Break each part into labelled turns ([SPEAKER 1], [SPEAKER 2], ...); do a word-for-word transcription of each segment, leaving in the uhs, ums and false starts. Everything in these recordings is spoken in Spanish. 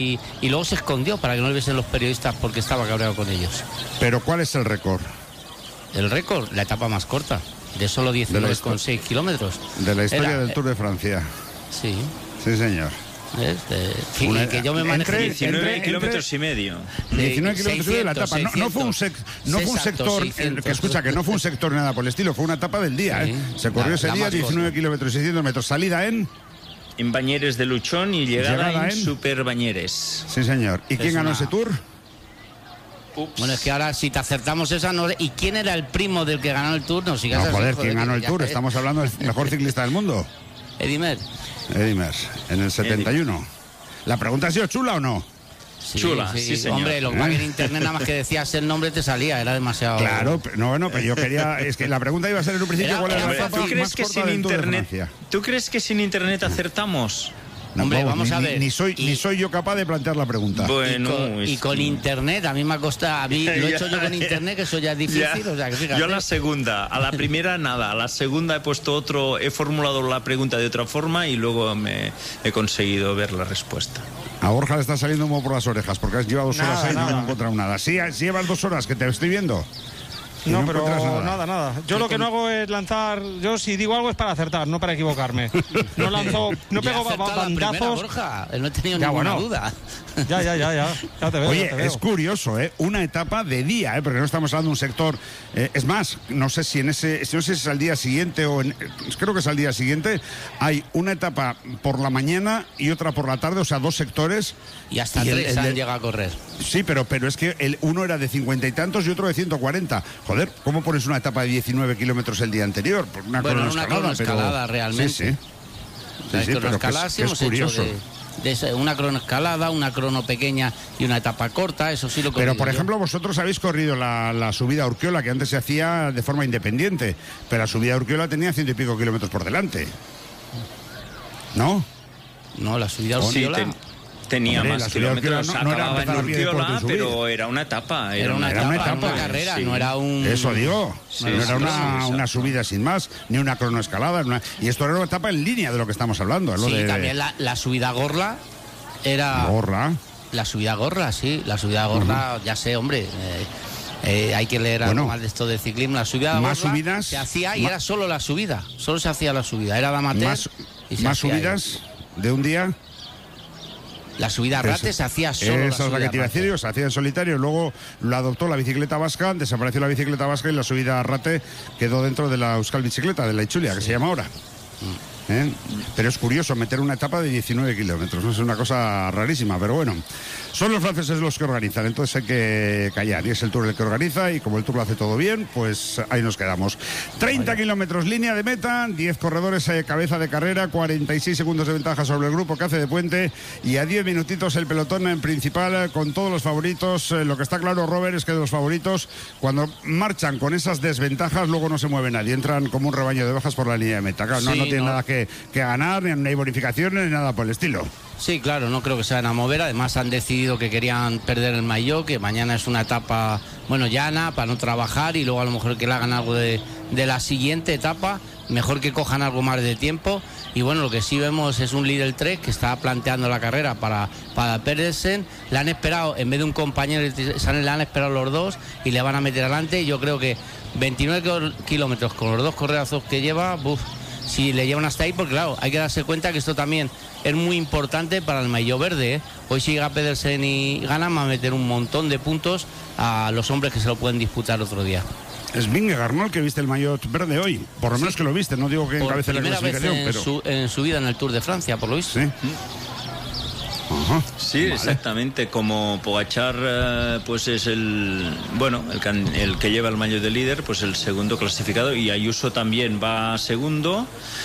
[SPEAKER 1] y, y luego se escondió para que no le viesen los periodistas porque estaba cabreado con ellos.
[SPEAKER 2] ¿Pero cuál es el récord?
[SPEAKER 1] El récord, la etapa más corta, de solo diecinueve coma seis kilómetros.
[SPEAKER 2] De la historia
[SPEAKER 1] Era,
[SPEAKER 2] del Tour de Francia.
[SPEAKER 1] Sí.
[SPEAKER 2] Sí, señor.
[SPEAKER 1] ¿Ves? Eh, Una, que yo me manejé
[SPEAKER 3] diecinueve kilómetros y medio.
[SPEAKER 2] diecinueve kilómetros y medio de la etapa. No, no fue un, sec, no fue un sector, seiscientos, que escucha, que no fue un sector nada por el estilo, fue una etapa del día. Sí, ¿eh? Se corrió la, ese la día diecinueve kilómetros y seiscientos metros. Salida en...
[SPEAKER 3] En Bañeres de Luchón y llegada, llegada en, en Super Bañeres.
[SPEAKER 2] Sí, señor. ¿Y es quién ganó una... ese Tour?
[SPEAKER 1] Ups. Bueno, es que ahora si te acertamos esa no... ¿Y quién era el primo del que ganó el Tour? No, sigas
[SPEAKER 2] no joder,
[SPEAKER 1] así,
[SPEAKER 2] ¿quién
[SPEAKER 1] joder,
[SPEAKER 2] ganó el Tour? Estamos hablando del mejor ciclista del mundo.
[SPEAKER 1] Eddy Merckx.
[SPEAKER 2] Eddy Merckx, en el setenta y uno. ¿La pregunta ha sido chula o no?
[SPEAKER 3] Sí, chula, sí, sí señor.
[SPEAKER 1] Hombre, lo que ¿Eh? en internet nada más que decías el nombre te salía, era demasiado...
[SPEAKER 2] Claro, no, bueno, pero yo quería... Es que la pregunta iba a ser en un principio cuál era la etapa
[SPEAKER 3] ¿tú crees
[SPEAKER 2] más
[SPEAKER 3] que
[SPEAKER 2] corta
[SPEAKER 3] sin
[SPEAKER 2] del Tour de
[SPEAKER 3] internet,
[SPEAKER 2] Francia?
[SPEAKER 3] ¿Tú crees que sin internet acertamos?
[SPEAKER 2] No,
[SPEAKER 1] Hombre,
[SPEAKER 2] vamos,
[SPEAKER 1] vamos
[SPEAKER 2] ni,
[SPEAKER 1] a ver.
[SPEAKER 2] Ni, ni, soy,
[SPEAKER 1] y,
[SPEAKER 2] ni soy yo capaz de plantear la pregunta.
[SPEAKER 3] Bueno,
[SPEAKER 1] y, con, y con internet, a mí me ha costado. A mí lo he hecho yo con internet, que eso ya es difícil.
[SPEAKER 3] Ya.
[SPEAKER 1] O sea, que fíjate.
[SPEAKER 3] Yo a la segunda, a la primera nada, a la segunda he puesto otro, he formulado la pregunta de otra forma y luego me he conseguido ver la respuesta.
[SPEAKER 2] A Borja le está saliendo humo por las orejas porque has llevado dos
[SPEAKER 4] nada,
[SPEAKER 2] horas ahí y no he encontrado nada. Sí, si llevas dos horas que te estoy viendo.
[SPEAKER 4] No, no, pero nada. nada, nada. Yo lo que no hago es lanzar. Yo si digo algo es para acertar, no para equivocarme. No lanzo, no pego bandazos.
[SPEAKER 1] Borja, no he tenido ya, ninguna bueno. duda.
[SPEAKER 4] Ya, ya, ya, ya. ya te veo,
[SPEAKER 2] Oye,
[SPEAKER 4] ya te veo.
[SPEAKER 2] Es curioso, ¿eh? Una etapa de día, ¿eh? Porque no estamos hablando de un sector. Eh, es más, no sé si en ese, no sé si es al día siguiente o en, creo que es al día siguiente. Hay una etapa por la mañana y otra por la tarde, o sea, dos sectores.
[SPEAKER 1] Y hasta y tres el, el, han llegado a correr.
[SPEAKER 2] Sí, pero, pero es que el uno era de cincuenta y tantos y otro de ciento cuarenta. Joder, ¿cómo pones una etapa de diecinueve kilómetros el día anterior? Una
[SPEAKER 1] bueno, una cronoescalada
[SPEAKER 2] pero...
[SPEAKER 1] realmente.
[SPEAKER 2] Sí, sí.
[SPEAKER 1] sí, sí pero que es, que es curioso. De, de una cronoescalada, una crono pequeña y una etapa corta, eso sí lo
[SPEAKER 2] Pero, por
[SPEAKER 1] yo.
[SPEAKER 2] ejemplo, vosotros habéis corrido la, la subida a Urquiola, que antes se hacía de forma independiente, pero la subida a Urquiola tenía ciento y pico kilómetros por delante. ¿No?
[SPEAKER 1] No, la subida a Urquiola...
[SPEAKER 3] Sí, te... Tenía
[SPEAKER 2] Hombre,
[SPEAKER 3] más kilómetros, no, no acababa en Urquiola, pero era una etapa.
[SPEAKER 1] Era, era una, etapa, una etapa, una carrera, sí. No era un...
[SPEAKER 2] Eso digo, sí, no era sí, una,
[SPEAKER 3] sí,
[SPEAKER 2] una subida sin más, ni una cronoescalada. Una... Y esto era una etapa en línea de lo que estamos hablando.
[SPEAKER 1] Sí,
[SPEAKER 2] lo de...
[SPEAKER 1] también la, la subida a Gorla era...
[SPEAKER 2] ¿Gorla?
[SPEAKER 1] La subida a Gorla, sí, la subida a Gorla, uh-huh. ya sé, hombre... Eh, Eh, hay que leer algo bueno, más de esto de ciclismo. La subida de
[SPEAKER 2] más subidas
[SPEAKER 1] se hacía y más, era solo la subida, solo se hacía la subida, era la amateur.
[SPEAKER 2] Más, y se más subidas ahí. De un día.
[SPEAKER 1] La subida a Rate se hacía solo.
[SPEAKER 2] Esa es la que te iba a decir, se hacía en solitario. Luego lo adoptó la bicicleta vasca, desapareció la bicicleta vasca y la subida a Rate quedó dentro de la Euskal Bicicleta, de la Itzulia, sí. que se llama ahora. Mm. ¿Eh? Pero es curioso meter una etapa de diecinueve kilómetros, ¿no? Es una cosa rarísima, pero bueno. Son los franceses los que organizan, entonces hay que callar. Y es el Tour el que organiza y como el Tour lo hace todo bien, pues ahí nos quedamos. treinta kilómetros, línea de meta, diez corredores eh, cabeza de carrera, cuarenta y seis segundos de ventaja sobre el grupo que hace de puente y a diez minutitos el pelotón en principal eh, con todos los favoritos. Eh, lo que está claro, Robert, es que de los favoritos, cuando marchan con esas desventajas, luego no se mueve nadie. Entran como un rebaño de ovejas por la línea de meta. Claro, no, sí, no tienen no. nada que, que ganar, ni hay bonificaciones, ni nada por el estilo.
[SPEAKER 1] Sí, claro, no creo que se vayan a mover. Además han decidido que querían perder el maillot, que mañana es una etapa, bueno, llana, para no trabajar y luego a lo mejor que le hagan algo de, de la siguiente etapa, mejor que cojan algo más de tiempo. Y bueno, lo que sí vemos es un Lidl tres que está planteando la carrera para, para Pedersen. Le han esperado, en vez de un compañero, le han esperado los dos y le van a meter adelante. Yo creo que veintinueve kilómetros con los dos correazos que lleva, buf, si le llevan hasta ahí, porque claro, hay que darse cuenta que esto también es muy importante para el maillot verde, ¿eh? Hoy si llega Pedersen y gana, va a meter un montón de puntos a los hombres que se lo pueden disputar otro día.
[SPEAKER 2] Es Vingegaard, ¿no?, el que viste el maillot verde hoy. Por lo menos sí. que lo viste, no digo que encabece la clasificación,
[SPEAKER 1] vez en
[SPEAKER 2] pero...
[SPEAKER 1] Su, en su vida en el Tour de Francia, por lo visto.
[SPEAKER 2] Sí.
[SPEAKER 3] Ajá, sí, vale. Exactamente, como Pogačar eh, pues es el bueno el, can, el que lleva el maillot de líder, pues el segundo clasificado, y Ayuso también va segundo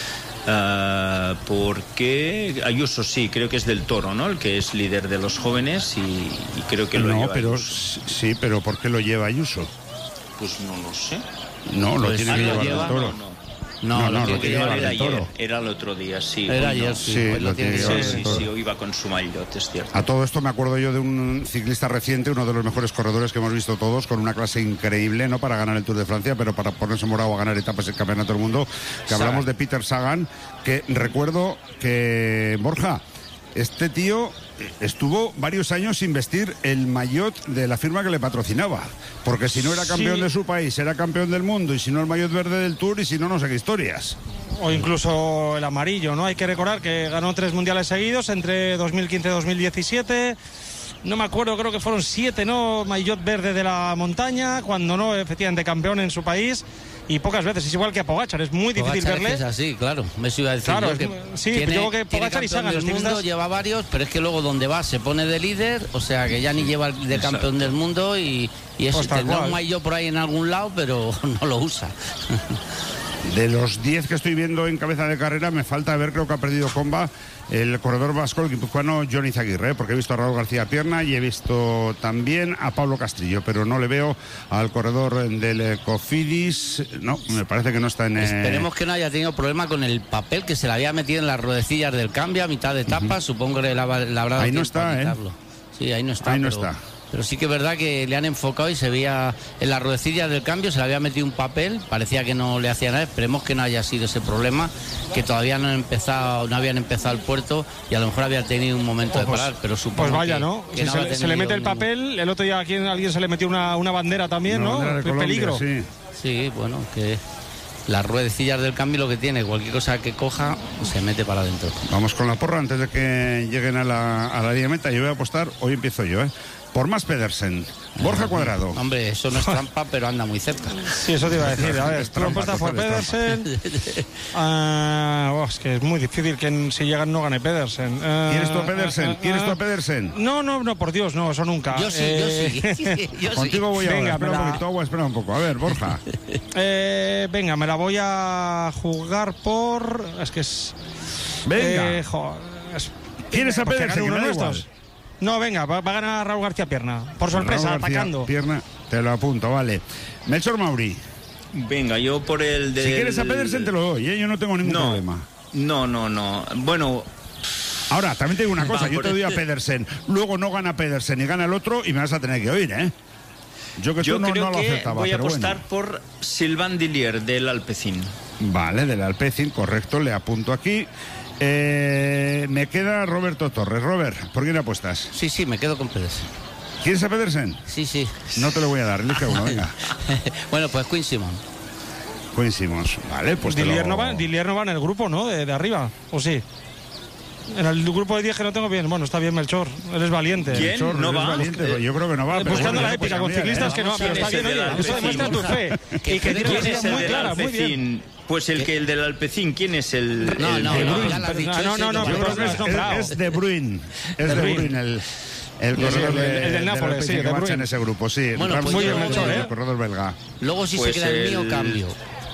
[SPEAKER 3] uh, porque Ayuso sí, creo que es del Toro, ¿no?, el que es líder de los jóvenes y, y creo que lo
[SPEAKER 2] no,
[SPEAKER 3] lleva
[SPEAKER 2] pero
[SPEAKER 3] Ayuso.
[SPEAKER 2] Sí, pero ¿por qué lo lleva Ayuso?
[SPEAKER 3] Pues no lo sé.
[SPEAKER 2] No, lo
[SPEAKER 1] pues
[SPEAKER 2] tiene que llevar
[SPEAKER 1] lleva,
[SPEAKER 2] el Toro.
[SPEAKER 3] No, no.
[SPEAKER 1] No,
[SPEAKER 2] no,
[SPEAKER 1] lo
[SPEAKER 2] no,
[SPEAKER 1] tiene
[SPEAKER 2] lo
[SPEAKER 1] que
[SPEAKER 2] tiene
[SPEAKER 1] llevar
[SPEAKER 3] era
[SPEAKER 1] el Toro.
[SPEAKER 3] ayer, era el otro día, sí.
[SPEAKER 1] Era
[SPEAKER 3] hoy
[SPEAKER 1] ayer,
[SPEAKER 3] no.
[SPEAKER 1] sí.
[SPEAKER 2] Sí,
[SPEAKER 1] lo
[SPEAKER 2] lo
[SPEAKER 1] tiene que
[SPEAKER 2] tiene
[SPEAKER 1] llevar
[SPEAKER 3] sí,
[SPEAKER 1] el
[SPEAKER 3] sí,
[SPEAKER 1] Toro.
[SPEAKER 3] sí, hoy va con su maillot, es cierto.
[SPEAKER 2] A todo esto me acuerdo yo de un ciclista reciente, uno de los mejores corredores que hemos visto todos, con una clase increíble, no para ganar el Tour de Francia, pero para ponerse morado a ganar etapas del Campeonato del Mundo, que
[SPEAKER 3] Sagan.
[SPEAKER 2] Hablamos de Peter Sagan, que recuerdo que, Borja, este tío estuvo varios años sin vestir el maillot de la firma que le patrocinaba, porque si no era campeón sí. de su país, era campeón del mundo, y si no el maillot verde del Tour, y si no, no sé qué historias.
[SPEAKER 4] O incluso el amarillo, ¿no? Hay que recordar que ganó tres mundiales seguidos entre dos mil quince y dos mil diecisiete. No me acuerdo, creo que fueron siete, ¿no? Maillot verde de la montaña, cuando no, efectivamente, campeón en su país. Y pocas veces, es igual que a Pogačar, es muy difícil
[SPEAKER 1] Pogačar
[SPEAKER 4] verle.
[SPEAKER 1] Es así, claro, me iba a decir
[SPEAKER 4] claro,
[SPEAKER 1] yo que
[SPEAKER 4] sí,
[SPEAKER 1] tiene,
[SPEAKER 4] yo creo que Pogačar y Sagan,
[SPEAKER 1] del mundo, lleva varios, pero es que luego donde va se pone de líder, o sea que ya ni lleva de Exacto. campeón del mundo y, y eso, pues tendrá un maillot por ahí en algún lado, pero no lo usa.
[SPEAKER 2] De los diez que estoy viendo en cabeza de carrera, me falta ver, creo que ha perdido comba el corredor vasco, el guipuzcoano Jon Izaguirre, porque he visto a Raúl García Pierna y he visto también a Pablo Castrillo, pero no le veo al corredor del Cofidis. No, me parece que no está en...
[SPEAKER 1] Esperemos que no haya tenido problema con el papel que se le había metido en las ruedecillas del cambio a mitad de etapa. Uh-huh. Supongo que le habrá...
[SPEAKER 2] Ahí no está, ¿eh?
[SPEAKER 1] Sí, ahí no está.
[SPEAKER 2] Ahí no
[SPEAKER 1] pero...
[SPEAKER 2] está.
[SPEAKER 1] Pero sí que es verdad que le han enfocado y se veía en las ruedecillas del cambio, se le había metido un papel, parecía que no le hacía nada. Esperemos que no haya sido ese problema, que todavía no han empezado, no habían empezado el puerto y a lo mejor había tenido un momento de parar, pero supongo
[SPEAKER 4] pues vaya,
[SPEAKER 1] que,
[SPEAKER 4] ¿no?
[SPEAKER 1] que
[SPEAKER 4] si
[SPEAKER 1] no
[SPEAKER 4] se, se le mete el papel, el otro día aquí alguien se le metió una, una bandera también, una ¿no?
[SPEAKER 2] Bandera de Colombia,
[SPEAKER 4] peligro.
[SPEAKER 2] Sí.
[SPEAKER 1] sí, bueno, que las ruedecillas del cambio lo que tiene, cualquier cosa que coja se mete para adentro.
[SPEAKER 2] Vamos con la porra antes de que lleguen a la, a la línea meta. Yo voy a apostar, hoy empiezo yo, ¿eh? Por Mats Pedersen, Borja Cuadrado.
[SPEAKER 1] Hombre, eso no es trampa, pero anda muy cerca.
[SPEAKER 4] Sí, eso te iba a decir. A ver, tú apuestas por Pedersen. uh, oh, es que es muy difícil que si llegan no gane Pedersen. Uh,
[SPEAKER 2] ¿Quieres tú a Pedersen? Uh, ¿Quieres tú a Pedersen?
[SPEAKER 4] No, no, no, por Dios, no, eso nunca.
[SPEAKER 1] Yo sí, eh... yo sí. yo
[SPEAKER 2] Contigo voy
[SPEAKER 1] sí.
[SPEAKER 2] ahora.
[SPEAKER 4] Venga,
[SPEAKER 2] espera
[SPEAKER 4] la...
[SPEAKER 2] un poquito, agua, espera un poco. A ver, Borja.
[SPEAKER 4] eh, venga, me la voy a jugar por... Es que es...
[SPEAKER 2] Venga.
[SPEAKER 4] Eh, jo... es...
[SPEAKER 2] ¿Quieres a Pedersen?
[SPEAKER 4] Uno de nuestros. No, venga, va, va a ganar Raúl García Pierna. Por sorpresa,
[SPEAKER 2] Raúl García
[SPEAKER 4] atacando.
[SPEAKER 2] Pierna, te lo apunto, vale. Melchor Mauri.
[SPEAKER 3] Venga, yo por el de.
[SPEAKER 2] Si quieres a Pedersen te lo doy, ¿eh? Yo no tengo ningún
[SPEAKER 3] no,
[SPEAKER 2] problema.
[SPEAKER 3] No, no, no. Bueno.
[SPEAKER 2] Ahora, también te digo una cosa,
[SPEAKER 3] Va,
[SPEAKER 2] yo te doy este... a Pedersen, luego no gana Pedersen y gana el otro y me vas a tener que oír, ¿eh? Yo que
[SPEAKER 3] yo
[SPEAKER 2] tú no,
[SPEAKER 3] creo
[SPEAKER 2] no lo
[SPEAKER 3] que
[SPEAKER 2] aceptaba,
[SPEAKER 3] voy a
[SPEAKER 2] pero
[SPEAKER 3] apostar
[SPEAKER 2] bueno.
[SPEAKER 3] por Sylvain Dillier del Alpecin.
[SPEAKER 2] Vale, del Alpecin, correcto, le apunto aquí. Eh, me queda Roberto Torres. Robert, ¿por quién apuestas?
[SPEAKER 1] Sí, sí, me quedo con Pedersen.
[SPEAKER 2] ¿Quieres a Pedersen?
[SPEAKER 1] Sí, sí.
[SPEAKER 2] No te lo voy a dar, elige uno, venga.
[SPEAKER 1] Bueno, pues Quinn Simmons.
[SPEAKER 2] Quinn Simmons, vale, pues
[SPEAKER 4] Dillier,
[SPEAKER 2] lo...
[SPEAKER 4] no va, Dillier no va en el grupo, ¿no? De, de arriba, ¿o sí? En el grupo de diez que no tengo bien. Bueno, está bien Melchor, él es valiente.
[SPEAKER 3] ¿Quién?
[SPEAKER 2] Melchor,
[SPEAKER 3] no va.
[SPEAKER 2] Valiente, yo creo que no va.
[SPEAKER 4] Buscando
[SPEAKER 2] pero bueno,
[SPEAKER 4] la épica con ciclistas que no, pero está bien, oye, eso demuestra tu fe. Y que tienes una idea muy clara, muy bien.
[SPEAKER 3] Pues el que el del Alpecin, ¿quién es el...?
[SPEAKER 1] No,
[SPEAKER 3] el
[SPEAKER 1] no,
[SPEAKER 3] de
[SPEAKER 1] no, no, ya lo has dicho.
[SPEAKER 4] No, no, no,
[SPEAKER 2] yo creo que es, es De Bruyne. Es De Bruyne el... El corredor
[SPEAKER 4] sí, el, el, el del Nápoles, sí,
[SPEAKER 2] que marcha en ese grupo, sí.
[SPEAKER 1] Bueno, pues
[SPEAKER 4] muy bien, Melchor, ¿eh?
[SPEAKER 2] El corredor belga.
[SPEAKER 1] Luego si
[SPEAKER 3] pues
[SPEAKER 1] se queda el mío, cambio.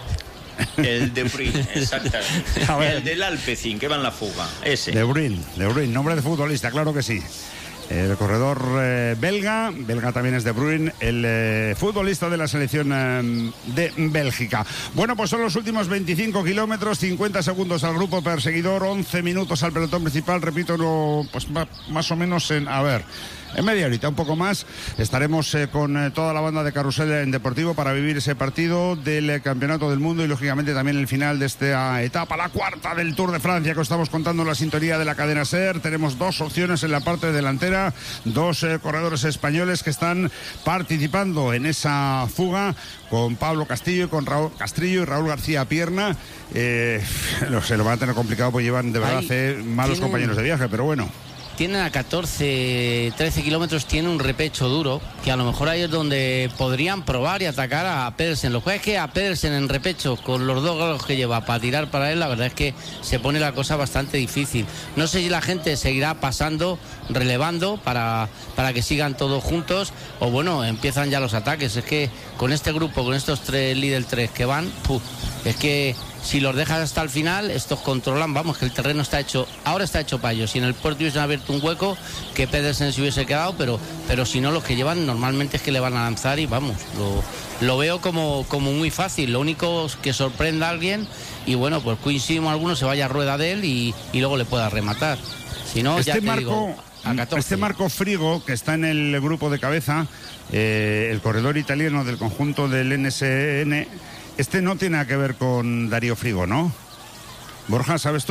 [SPEAKER 3] El De Bruyne, exactamente. El del Alpecin, que va en la fuga, ese.
[SPEAKER 2] De Bruyne, De Bruyne, nombre de futbolista, claro que sí. El corredor eh, belga, belga también es De Bruyne, el eh, futbolista de la selección eh, de Bélgica. Bueno, pues son los últimos veinticinco kilómetros, cincuenta segundos al grupo perseguidor, once minutos al pelotón principal, repito, no, pues más o menos en, a ver... En media horita, un poco más, estaremos eh, con eh, toda la banda de Carrusel en Deportivo para vivir ese partido del eh, Campeonato del Mundo y lógicamente también el final de esta etapa, la cuarta del Tour de Francia que os estamos contando en la sintonía de la cadena SER. Tenemos dos opciones en la parte delantera, dos eh, corredores españoles que están participando en esa fuga con Pablo Castillo y con Raúl Castrillo y Raúl García Pierna. Eh, se lo van a tener complicado porque llevan de verdad
[SPEAKER 1] Ay,
[SPEAKER 2] eh, malos
[SPEAKER 1] tienen...
[SPEAKER 2] compañeros de viaje, pero bueno.
[SPEAKER 1] Tienen a catorce, trece kilómetros, tiene un repecho duro, que a lo mejor ahí es donde podrían probar y atacar a Pedersen. Lo que pasa es que a Pedersen en repecho, con los dos golos que lleva para tirar para él, la verdad es que se pone la cosa bastante difícil. No sé si la gente seguirá pasando, relevando, para, para que sigan todos juntos, o bueno, empiezan ya los ataques. Es que con este grupo, con estos tres líder tres que van, puf, es que... Si los dejas hasta el final, estos controlan, vamos, que el terreno está hecho, ahora está hecho para ellos. Si en el puerto hubiesen abierto un hueco, que Pedersen se hubiese quedado, pero, pero si no, los que llevan normalmente es que le van a lanzar y vamos, lo, lo veo como, como muy fácil. Lo único es que sorprenda a alguien y bueno, pues Quinn Simmons alguno se vaya a rueda de él y, y luego le pueda rematar. Si no,
[SPEAKER 2] este
[SPEAKER 1] ya te
[SPEAKER 2] Marco,
[SPEAKER 1] digo, a catorce.
[SPEAKER 2] Este Marco Frigo, que está en el grupo de cabeza, eh, el corredor italiano del conjunto del N S N... Este no tiene nada que ver con Darío Frigo, ¿no? Borja, ¿sabes tú?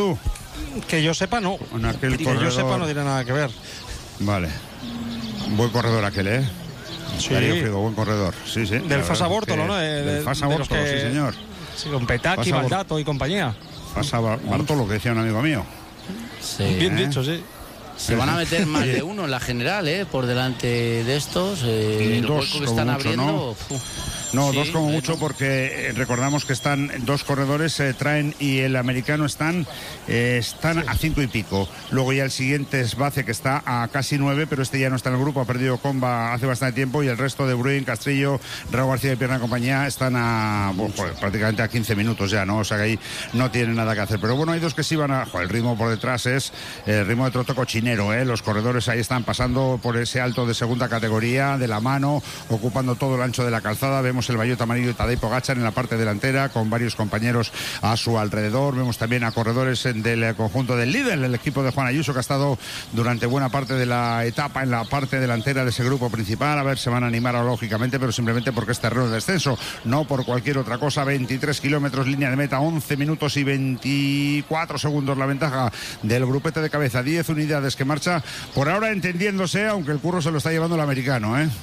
[SPEAKER 4] Que yo sepa, no.
[SPEAKER 2] En aquel
[SPEAKER 4] que
[SPEAKER 2] corredor...
[SPEAKER 4] yo sepa, no tiene nada que ver.
[SPEAKER 2] Vale. Buen corredor aquel, ¿eh?
[SPEAKER 4] Sí.
[SPEAKER 2] Darío Frigo, buen corredor. Sí, sí.
[SPEAKER 4] Del Fasa Bórtolo, ¿no? De,
[SPEAKER 2] Del Fasa Bórtolo, que... sí, señor.
[SPEAKER 4] Sí, con Petaki, Baldato y compañía.
[SPEAKER 2] Fasa Bórtolo, que decía un amigo mío.
[SPEAKER 4] Sí. Bien ¿Eh? dicho, sí.
[SPEAKER 1] Se van a meter más de uno en la general, ¿eh? Por delante de estos. Eh, el
[SPEAKER 2] dos
[SPEAKER 1] hueco que están
[SPEAKER 2] mucho,
[SPEAKER 1] abriendo.
[SPEAKER 2] ¿no? No, sí, dos como bueno. mucho, porque eh, recordamos que están dos corredores, eh, Traen y el americano están, eh, están sí. a cinco y pico. Luego ya el siguiente es Bace, que está a casi nueve, pero este ya no está en el grupo, ha perdido comba hace bastante tiempo, y el resto de Bruin, Castrillo, Raúl García y Pierna y compañía están a bueno, pues, prácticamente a quince minutos ya, ¿no? O sea que ahí no tienen nada que hacer. Pero bueno, hay dos que sí van a... Joder, el ritmo por detrás es el ritmo de trote cochinero, ¿eh? Los corredores ahí están pasando por ese alto de segunda categoría, de la mano, ocupando todo el ancho de la calzada. Vemos el maillot amarillo y Tadej Pogačar en la parte delantera con varios compañeros a su alrededor. Vemos también a corredores del conjunto del líder, el equipo de Juan Ayuso, que ha estado durante buena parte de la etapa en la parte delantera de ese grupo principal. A ver, se van a animar lógicamente, pero simplemente porque es terreno de descenso, no por cualquier otra cosa. veintitrés kilómetros, línea de meta, once minutos y veinticuatro segundos la ventaja del grupete de cabeza, diez unidades que marcha por ahora entendiéndose, aunque el curro se lo está llevando el americano, ¿eh?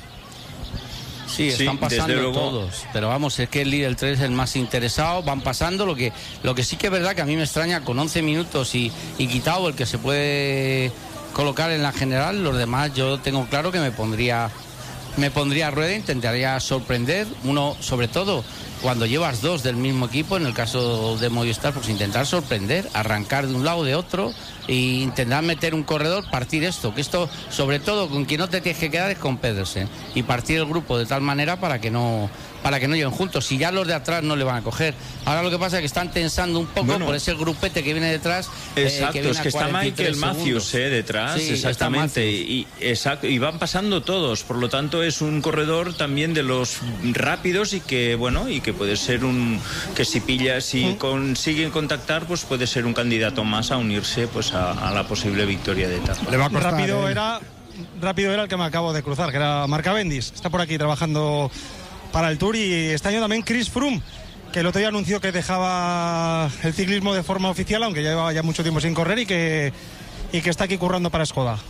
[SPEAKER 1] Sí, están sí, pasando todos, pero vamos, es que el líder tres es el más interesado, van pasando, lo que lo que sí que es verdad que a mí me extraña, con once minutos y, y quitado el que se puede colocar en la general, los demás yo tengo claro que me pondría me pondría a rueda, intentaría sorprender, uno sobre todo cuando llevas dos del mismo equipo, en el caso de Movistar, pues intentar sorprender, arrancar de un lado de otro e intentar meter un corredor, partir esto, que esto sobre todo con quien no te tienes que quedar es con Pedersen, y partir el grupo de tal manera para que no para que no lleguen juntos, si ya los de atrás no le van a coger. Ahora lo que pasa es que están tensando un poco bueno, por ese grupete que viene detrás.
[SPEAKER 3] Exacto, eh, que es que está Michael Matthews eh, detrás,
[SPEAKER 1] sí,
[SPEAKER 3] exactamente, y, exacto, y van pasando todos, por lo tanto es un corredor también de los rápidos y que, bueno, y que puede ser un, que si pilla, si ¿Mm? consiguen contactar, pues puede ser un candidato más a unirse pues a, a la posible victoria de etapa.
[SPEAKER 4] Le va a costar, rápido eh. era rápido era el que me acabo de cruzar, que era Marc Cavendish, está por aquí trabajando para el Tour, y este año también Chris Froome, que el otro día anunció que dejaba el ciclismo de forma oficial, aunque ya llevaba ya mucho tiempo sin correr, y que, y que está aquí currando para Skoda.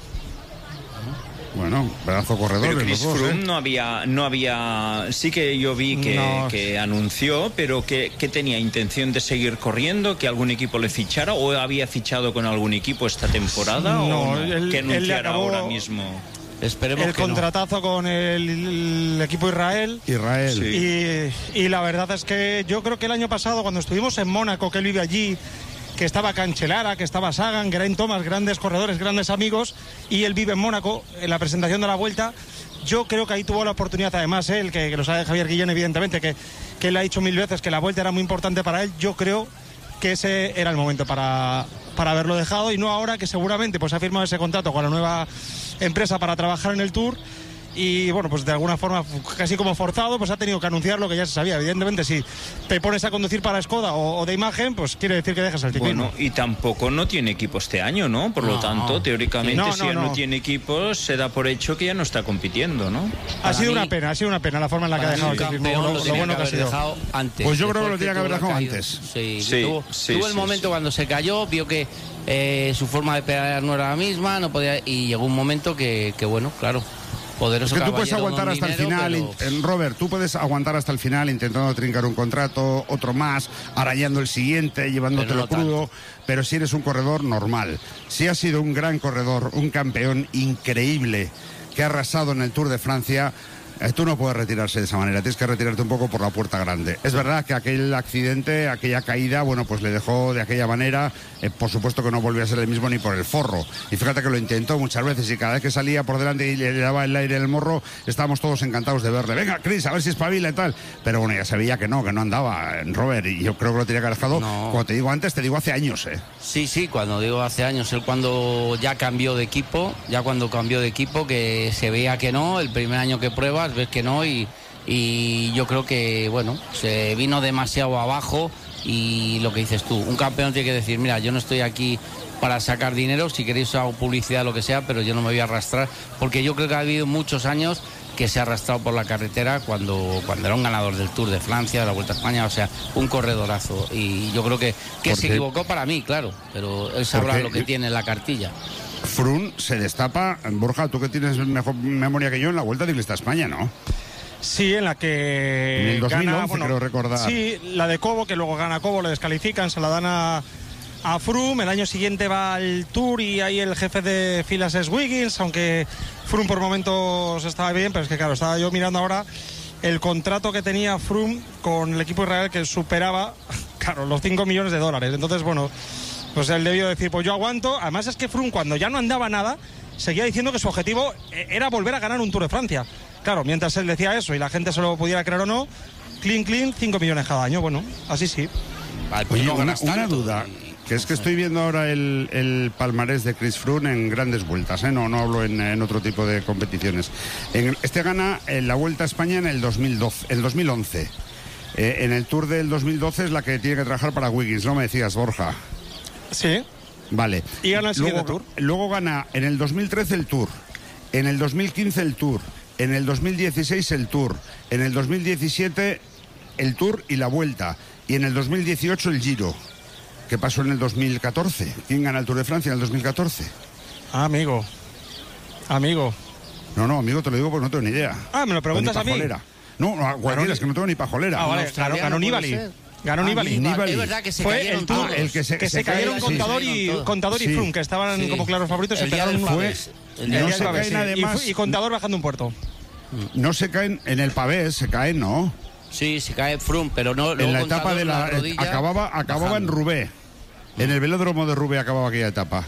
[SPEAKER 2] Bueno, pedazo corredor.
[SPEAKER 3] Pero Chris Froome ¿eh? no había, no había, sí que yo vi que, no. que anunció, pero que, que tenía intención de seguir corriendo, que algún equipo le fichara, o había fichado con algún equipo esta temporada, no, o no,
[SPEAKER 4] él,
[SPEAKER 3] que anunciara
[SPEAKER 4] acabó...
[SPEAKER 3] ahora mismo.
[SPEAKER 1] Esperemos
[SPEAKER 4] el
[SPEAKER 1] que
[SPEAKER 4] contratazo
[SPEAKER 1] no.
[SPEAKER 4] con el, el equipo Israel.
[SPEAKER 2] Israel.
[SPEAKER 4] Sí. Y, y la verdad es que yo creo que el año pasado, cuando estuvimos en Mónaco, que él vive allí, que estaba Cancellara, que estaba Sagan, Geraint Thomas, grandes corredores, grandes amigos, y él vive en Mónaco, en la presentación de la Vuelta. Yo creo que ahí tuvo la oportunidad, además, él, que, que lo sabe Javier Guillén, evidentemente, que, que él ha dicho mil veces que la Vuelta era muy importante para él. Yo creo que ese era el momento para, para haberlo dejado, y no ahora, que seguramente pues ha firmado ese contrato con la nueva empresa para trabajar en el Tour, y bueno, pues de alguna forma casi como forzado, pues ha tenido que anunciar lo que ya se sabía. Evidentemente, si te pones a conducir para Skoda o, o de imagen, pues quiere decir que dejas el ciclismo.
[SPEAKER 3] Bueno, y tampoco no tiene equipo este año, ¿no? Por no, lo tanto, teóricamente, no, no, si ya no. no tiene equipo, se da por hecho que ya no está compitiendo, ¿no?
[SPEAKER 4] Ha para sido mí, una pena, ha sido una pena la forma en la que ha dejado el ciclismo. Lo, lo bueno que ha sido.
[SPEAKER 1] Antes,
[SPEAKER 2] pues yo creo que lo tenía que haber dejado antes.
[SPEAKER 1] Sí,
[SPEAKER 3] sí,
[SPEAKER 1] tuvo,
[SPEAKER 3] sí,
[SPEAKER 1] tuvo
[SPEAKER 3] sí,
[SPEAKER 1] el momento
[SPEAKER 3] sí.
[SPEAKER 1] cuando se cayó, vio que eh, su forma de pedalear no era la misma, no podía, y llegó un momento que, que bueno, claro. Poderoso
[SPEAKER 2] es que tú puedes aguantar hasta
[SPEAKER 1] dinero,
[SPEAKER 2] el final, pero... Robert, tú puedes aguantar hasta el final intentando trincar un contrato, otro más, arañando el siguiente, llevándotelo
[SPEAKER 1] pero no
[SPEAKER 2] crudo,
[SPEAKER 1] tanto.
[SPEAKER 2] Pero si eres un corredor normal, si has sido un gran corredor, un campeón increíble que ha arrasado en el Tour de Francia, eh, tú no puedes retirarse de esa manera, tienes que retirarte un poco por la puerta grande. Es verdad que aquel accidente, aquella caída, bueno, pues le dejó de aquella manera, eh, por supuesto que no volvió a ser el mismo ni por el forro. Y fíjate que lo intentó muchas veces, y cada vez que salía por delante y le daba el aire en el morro, estábamos todos encantados de verle. Venga, Chris, a ver si espabila y tal. Pero bueno, ya se veía que no, que no andaba, Robert, y yo creo que lo tenía que haber dejado, no. Como te digo antes, te digo hace años, ¿eh?
[SPEAKER 1] Sí, sí, cuando digo hace años, él cuando ya cambió de equipo, ya cuando cambió de equipo, que se veía que no, el primer año que pruebas, ves que no, y y yo creo que, bueno, se vino demasiado abajo, y lo que dices tú, un campeón tiene que decir, mira, yo no estoy aquí para sacar dinero, si queréis hago publicidad, lo que sea, pero yo no me voy a arrastrar, porque yo creo que ha habido muchos años que se ha arrastrado por la carretera cuando, cuando era un ganador del Tour de Francia, de la Vuelta a España, o sea, un corredorazo. Y yo creo que, que se equivocó para mí, claro, pero él sabrá
[SPEAKER 2] Porque...
[SPEAKER 1] lo que tiene en la cartilla.
[SPEAKER 2] Froome se destapa, Borja, tú que tienes mejor memoria que yo, en la Vuelta Ciclista a España, ¿no?
[SPEAKER 4] Sí, en la que
[SPEAKER 2] en el dos mil once,
[SPEAKER 4] gana, bueno,
[SPEAKER 2] creo recordar.
[SPEAKER 4] Sí, la de Cobo, que luego gana Cobo, le descalifican, se la dan a, a Froome. El año siguiente va al Tour y ahí el jefe de filas es Wiggins, aunque Froome por momentos estaba bien, pero es que claro, estaba yo mirando ahora el contrato que tenía Froome con el equipo israelí, que superaba, claro, los cinco millones de dólares. Entonces, bueno, pues él debió decir, pues yo aguanto. Además es que Froome, cuando ya no andaba nada, seguía diciendo que su objetivo era volver a ganar un Tour de Francia. Claro, mientras él decía eso y la gente se lo pudiera creer o no, clean, clean, cinco millones cada año. Bueno, así sí.
[SPEAKER 2] Oye, una, una duda, que es que estoy viendo ahora el, el palmarés de Chris Froome en grandes vueltas, ¿eh? no, no hablo en, en otro tipo de competiciones. En, este gana en la Vuelta a España en el dos mil doce, el dos mil once. Eh, en el Tour del dos mil doce es la que tiene que trabajar para Wiggins, ¿no me decías, Borja?
[SPEAKER 4] Sí.
[SPEAKER 2] Vale.
[SPEAKER 4] Y gana el siguiente
[SPEAKER 2] luego,
[SPEAKER 4] Tour.
[SPEAKER 2] Luego gana en el dos mil trece el Tour, en el dos mil quince el Tour, en el dos mil dieciséis el Tour, en el dos mil diecisiete el Tour y la Vuelta, y en el dos mil dieciocho el Giro. ¿Qué pasó en el dos mil catorce? ¿Quién gana el Tour de Francia en el dos mil catorce?
[SPEAKER 4] Ah, amigo. Amigo.
[SPEAKER 2] No, no, amigo, te lo digo porque no tengo ni idea.
[SPEAKER 4] Ah, ¿me lo preguntas a mí?
[SPEAKER 2] No, no, cualquiera, es que no tengo ni pajolera.
[SPEAKER 4] Ah, vale, ganó, ganó Nibali. Ganó Nibali.
[SPEAKER 1] Ah, Nibali. Es verdad que se
[SPEAKER 4] fue
[SPEAKER 1] cayeron
[SPEAKER 4] el Tour,
[SPEAKER 1] todos.
[SPEAKER 2] El que se,
[SPEAKER 4] que se,
[SPEAKER 2] se
[SPEAKER 4] cayeron
[SPEAKER 2] cae,
[SPEAKER 4] Contador,
[SPEAKER 2] sí,
[SPEAKER 4] y,
[SPEAKER 1] sí.
[SPEAKER 4] Contador y
[SPEAKER 2] Sí.
[SPEAKER 4] Froome, que estaban
[SPEAKER 1] Sí.
[SPEAKER 4] como claros favoritos.
[SPEAKER 1] El
[SPEAKER 4] Se
[SPEAKER 1] día
[SPEAKER 4] pegaron
[SPEAKER 1] del
[SPEAKER 4] un
[SPEAKER 1] Pavés.
[SPEAKER 4] fue
[SPEAKER 1] El
[SPEAKER 2] día
[SPEAKER 4] el
[SPEAKER 2] no
[SPEAKER 4] día
[SPEAKER 2] se
[SPEAKER 4] del Pavés,
[SPEAKER 2] caen
[SPEAKER 4] sí.
[SPEAKER 2] además-
[SPEAKER 4] y, fu- y Contador bajando un puerto.
[SPEAKER 2] No se caen en el pavés, se caen, ¿no?
[SPEAKER 1] Sí, se cae Froome, pero no.
[SPEAKER 2] En la
[SPEAKER 1] luego
[SPEAKER 2] etapa
[SPEAKER 1] Contador
[SPEAKER 2] de la...
[SPEAKER 1] rodilla,
[SPEAKER 2] acababa acababa en
[SPEAKER 1] bajando.
[SPEAKER 2] Roubaix. En el velódromo de Roubaix acababa aquella etapa.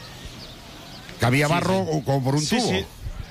[SPEAKER 2] Que había
[SPEAKER 1] Sí,
[SPEAKER 2] barro
[SPEAKER 1] sí.
[SPEAKER 2] como por un
[SPEAKER 4] Sí,
[SPEAKER 2] tubo.
[SPEAKER 4] sí.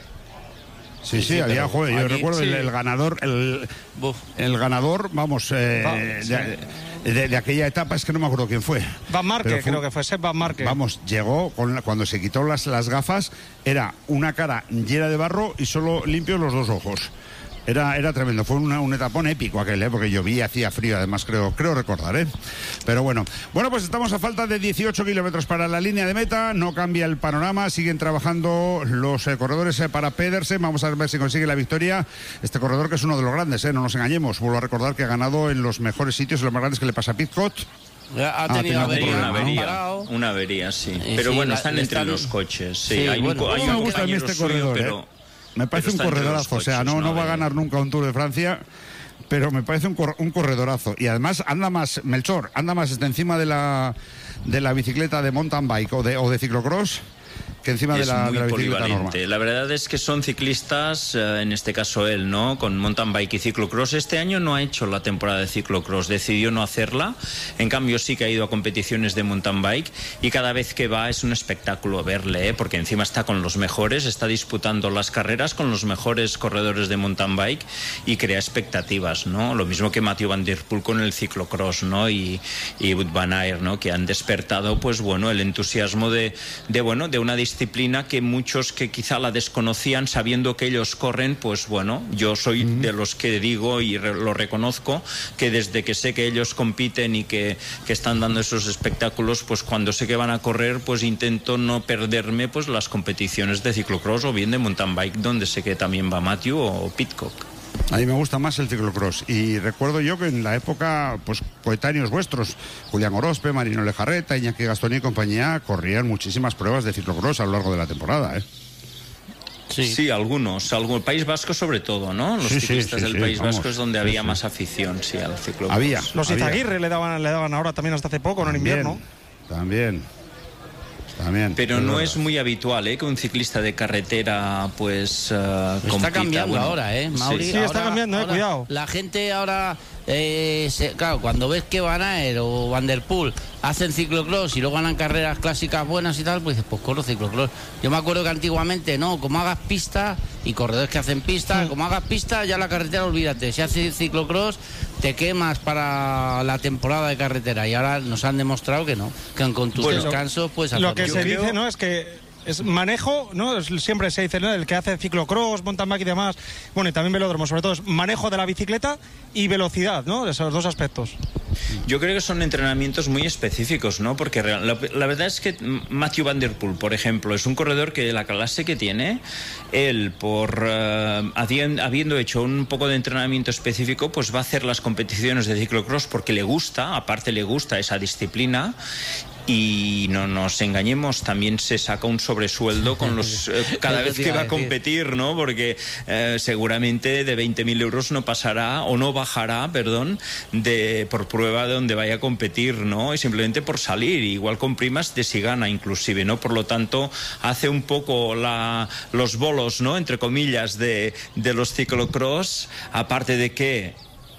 [SPEAKER 2] Sí, sí,
[SPEAKER 1] Sí,
[SPEAKER 2] había,
[SPEAKER 1] pero
[SPEAKER 2] joder, yo
[SPEAKER 1] allí-
[SPEAKER 2] recuerdo el,
[SPEAKER 4] sí.
[SPEAKER 2] el ganador, el,
[SPEAKER 1] Buf.
[SPEAKER 2] el ganador, vamos, eh,
[SPEAKER 4] Va,
[SPEAKER 2] de, de- de aquella etapa, es que no me acuerdo quién fue.
[SPEAKER 4] Van Marke,
[SPEAKER 2] Pero fue-
[SPEAKER 4] creo que fue Sepp Van Marke.
[SPEAKER 2] Vamos, llegó, con la- cuando se quitó las, las gafas, era una cara llena de barro y solo limpios los dos ojos. Era, era tremendo, fue una, un etapón épico aquel, ¿eh? Porque llovía, hacía frío, además creo, creo recordar, ¿eh? Pero bueno, bueno, pues estamos a falta de dieciocho kilómetros para la línea de meta, no cambia el panorama, siguen trabajando los eh, corredores eh, para Pedersen, vamos a ver si consigue la victoria, este corredor que es uno de los grandes, ¿eh? No nos engañemos, vuelvo a recordar que ha ganado en los mejores sitios, en los más grandes que le pasa a Pidcock.
[SPEAKER 1] Ha
[SPEAKER 2] Ah,
[SPEAKER 1] tenido
[SPEAKER 2] tenía algún
[SPEAKER 1] avería,
[SPEAKER 3] Una
[SPEAKER 2] problema, ¿no?
[SPEAKER 3] avería,
[SPEAKER 1] parado.
[SPEAKER 3] una avería, sí.
[SPEAKER 1] Y
[SPEAKER 3] Pero
[SPEAKER 1] sí,
[SPEAKER 3] bueno,
[SPEAKER 1] la-
[SPEAKER 3] están
[SPEAKER 1] le
[SPEAKER 3] entre
[SPEAKER 1] están-
[SPEAKER 3] los coches. Sí,
[SPEAKER 1] Sí,
[SPEAKER 3] hay un,
[SPEAKER 1] bueno.
[SPEAKER 3] co- hay
[SPEAKER 2] ¿Cómo
[SPEAKER 3] un
[SPEAKER 2] me gusta a mí
[SPEAKER 3] compañero
[SPEAKER 2] este
[SPEAKER 3] suyo,
[SPEAKER 2] corredor,
[SPEAKER 3] pero,
[SPEAKER 2] eh? Me parece
[SPEAKER 3] pero
[SPEAKER 2] un
[SPEAKER 3] está entre los
[SPEAKER 2] corredorazo, o sea,
[SPEAKER 3] coches,
[SPEAKER 2] no, no va a
[SPEAKER 3] avería.
[SPEAKER 2] ganar nunca un Tour de Francia, pero me parece un, cor- un corredorazo. Y además anda más, Melchor, anda más está encima de la, de la bicicleta de mountain bike o de, o de ciclocross que encima de
[SPEAKER 3] es
[SPEAKER 2] la,
[SPEAKER 3] muy
[SPEAKER 2] de la bicicleta
[SPEAKER 3] polivalente.
[SPEAKER 2] normal.
[SPEAKER 3] La verdad es que son ciclistas, eh, en este caso él, ¿no? Con mountain bike y ciclocross. Este año no ha hecho la temporada de ciclocross, decidió no hacerla. En cambio sí que ha ido a competiciones de mountain bike y cada vez que va es un espectáculo verle, ¿eh? Porque encima está con los mejores, está disputando las carreras con los mejores corredores de mountain bike y crea expectativas, ¿no? Lo mismo que Mathieu Van Der Poel con el ciclocross, ¿no? Y, y Wout van Aert, ¿no? Que han despertado, pues bueno, el entusiasmo de, de bueno, de una disciplina que muchos que quizá la desconocían, sabiendo que ellos corren, pues bueno, yo soy uh-huh. de los que digo y re- lo reconozco, que desde que sé que ellos compiten y que, que están dando esos espectáculos, pues cuando sé que van a correr, pues intento no perderme pues las competiciones de ciclocross o bien de mountain bike, donde sé que también va Matthew o Pidcock.
[SPEAKER 2] A mí me gusta más el ciclocross y recuerdo yo que en la época, pues coetáneos vuestros, Julián Orozpe, Marino Lejarreta, Iñaki Gastón y compañía, corrían muchísimas pruebas de ciclocross a lo largo de la temporada, ¿eh?
[SPEAKER 3] Sí. sí, algunos, algo, el País Vasco sobre todo, ¿no? Los
[SPEAKER 2] sí,
[SPEAKER 3] ciclistas
[SPEAKER 2] sí,
[SPEAKER 3] del
[SPEAKER 2] sí,
[SPEAKER 3] País
[SPEAKER 2] vamos,
[SPEAKER 3] Vasco es donde
[SPEAKER 2] sí,
[SPEAKER 3] había
[SPEAKER 2] sí.
[SPEAKER 3] más afición, sí, al ciclocross.
[SPEAKER 2] Había.
[SPEAKER 4] Los
[SPEAKER 2] había.
[SPEAKER 4] Izaguirre le daban, le daban ahora también hasta hace poco, no en
[SPEAKER 2] También,
[SPEAKER 4] invierno.
[SPEAKER 2] También. También.
[SPEAKER 3] Pero
[SPEAKER 2] es
[SPEAKER 3] no
[SPEAKER 2] verdad.
[SPEAKER 3] es muy habitual, ¿eh? Que un ciclista de carretera, pues, uh,
[SPEAKER 1] Está
[SPEAKER 3] compita.
[SPEAKER 1] cambiando
[SPEAKER 3] Bueno,
[SPEAKER 1] ahora, ¿eh, Mauri?
[SPEAKER 4] Sí, sí, está
[SPEAKER 1] Ahora-
[SPEAKER 4] cambiando, eh,
[SPEAKER 1] ahora
[SPEAKER 4] cuidado.
[SPEAKER 1] La gente ahora, eh, se- claro, cuando ves que Van Aert o Van Der Poel hacen ciclocross y luego ganan carreras clásicas buenas y tal, pues dices, pues corro ciclocross. Yo me acuerdo que antiguamente, no, como hagas pista, y corredores que hacen pista,
[SPEAKER 4] Sí.
[SPEAKER 1] como hagas pista, ya la carretera, olvídate. Si haces ciclocross, te quemas para la temporada de carretera. Y ahora nos han demostrado que no, que con tus
[SPEAKER 3] Bueno,
[SPEAKER 1] descansos, pues
[SPEAKER 4] Lo que
[SPEAKER 3] Yo
[SPEAKER 4] se
[SPEAKER 3] creo-
[SPEAKER 4] dice, ¿no? Es que es manejo, ¿no? Es- siempre se dice, ¿no? El que hace ciclocross, mountain bike y demás, bueno, y también velódromo, sobre todo es manejo de la bicicleta y velocidad, ¿no? Esos dos aspectos.
[SPEAKER 3] Yo creo que son entrenamientos muy específicos, ¿no? Porque la, la verdad es que Mathieu Van Der Poel, por ejemplo, es un corredor que la clase que tiene, él, por uh, habiendo hecho un poco de entrenamiento específico, pues va a hacer las competiciones de ciclocross porque le gusta, aparte le gusta esa disciplina. Y no nos engañemos, también se saca un sobresueldo con los eh, cada vez que va a competir, ¿no? Porque eh, seguramente de veinte mil euros no pasará o no bajará, perdón, de por prueba de donde vaya a competir, ¿no? Y simplemente por salir, igual con primas de si gana inclusive, ¿no? Por lo tanto, hace un poco la, los bolos, ¿no? Entre comillas, de, de los ciclocross, aparte de que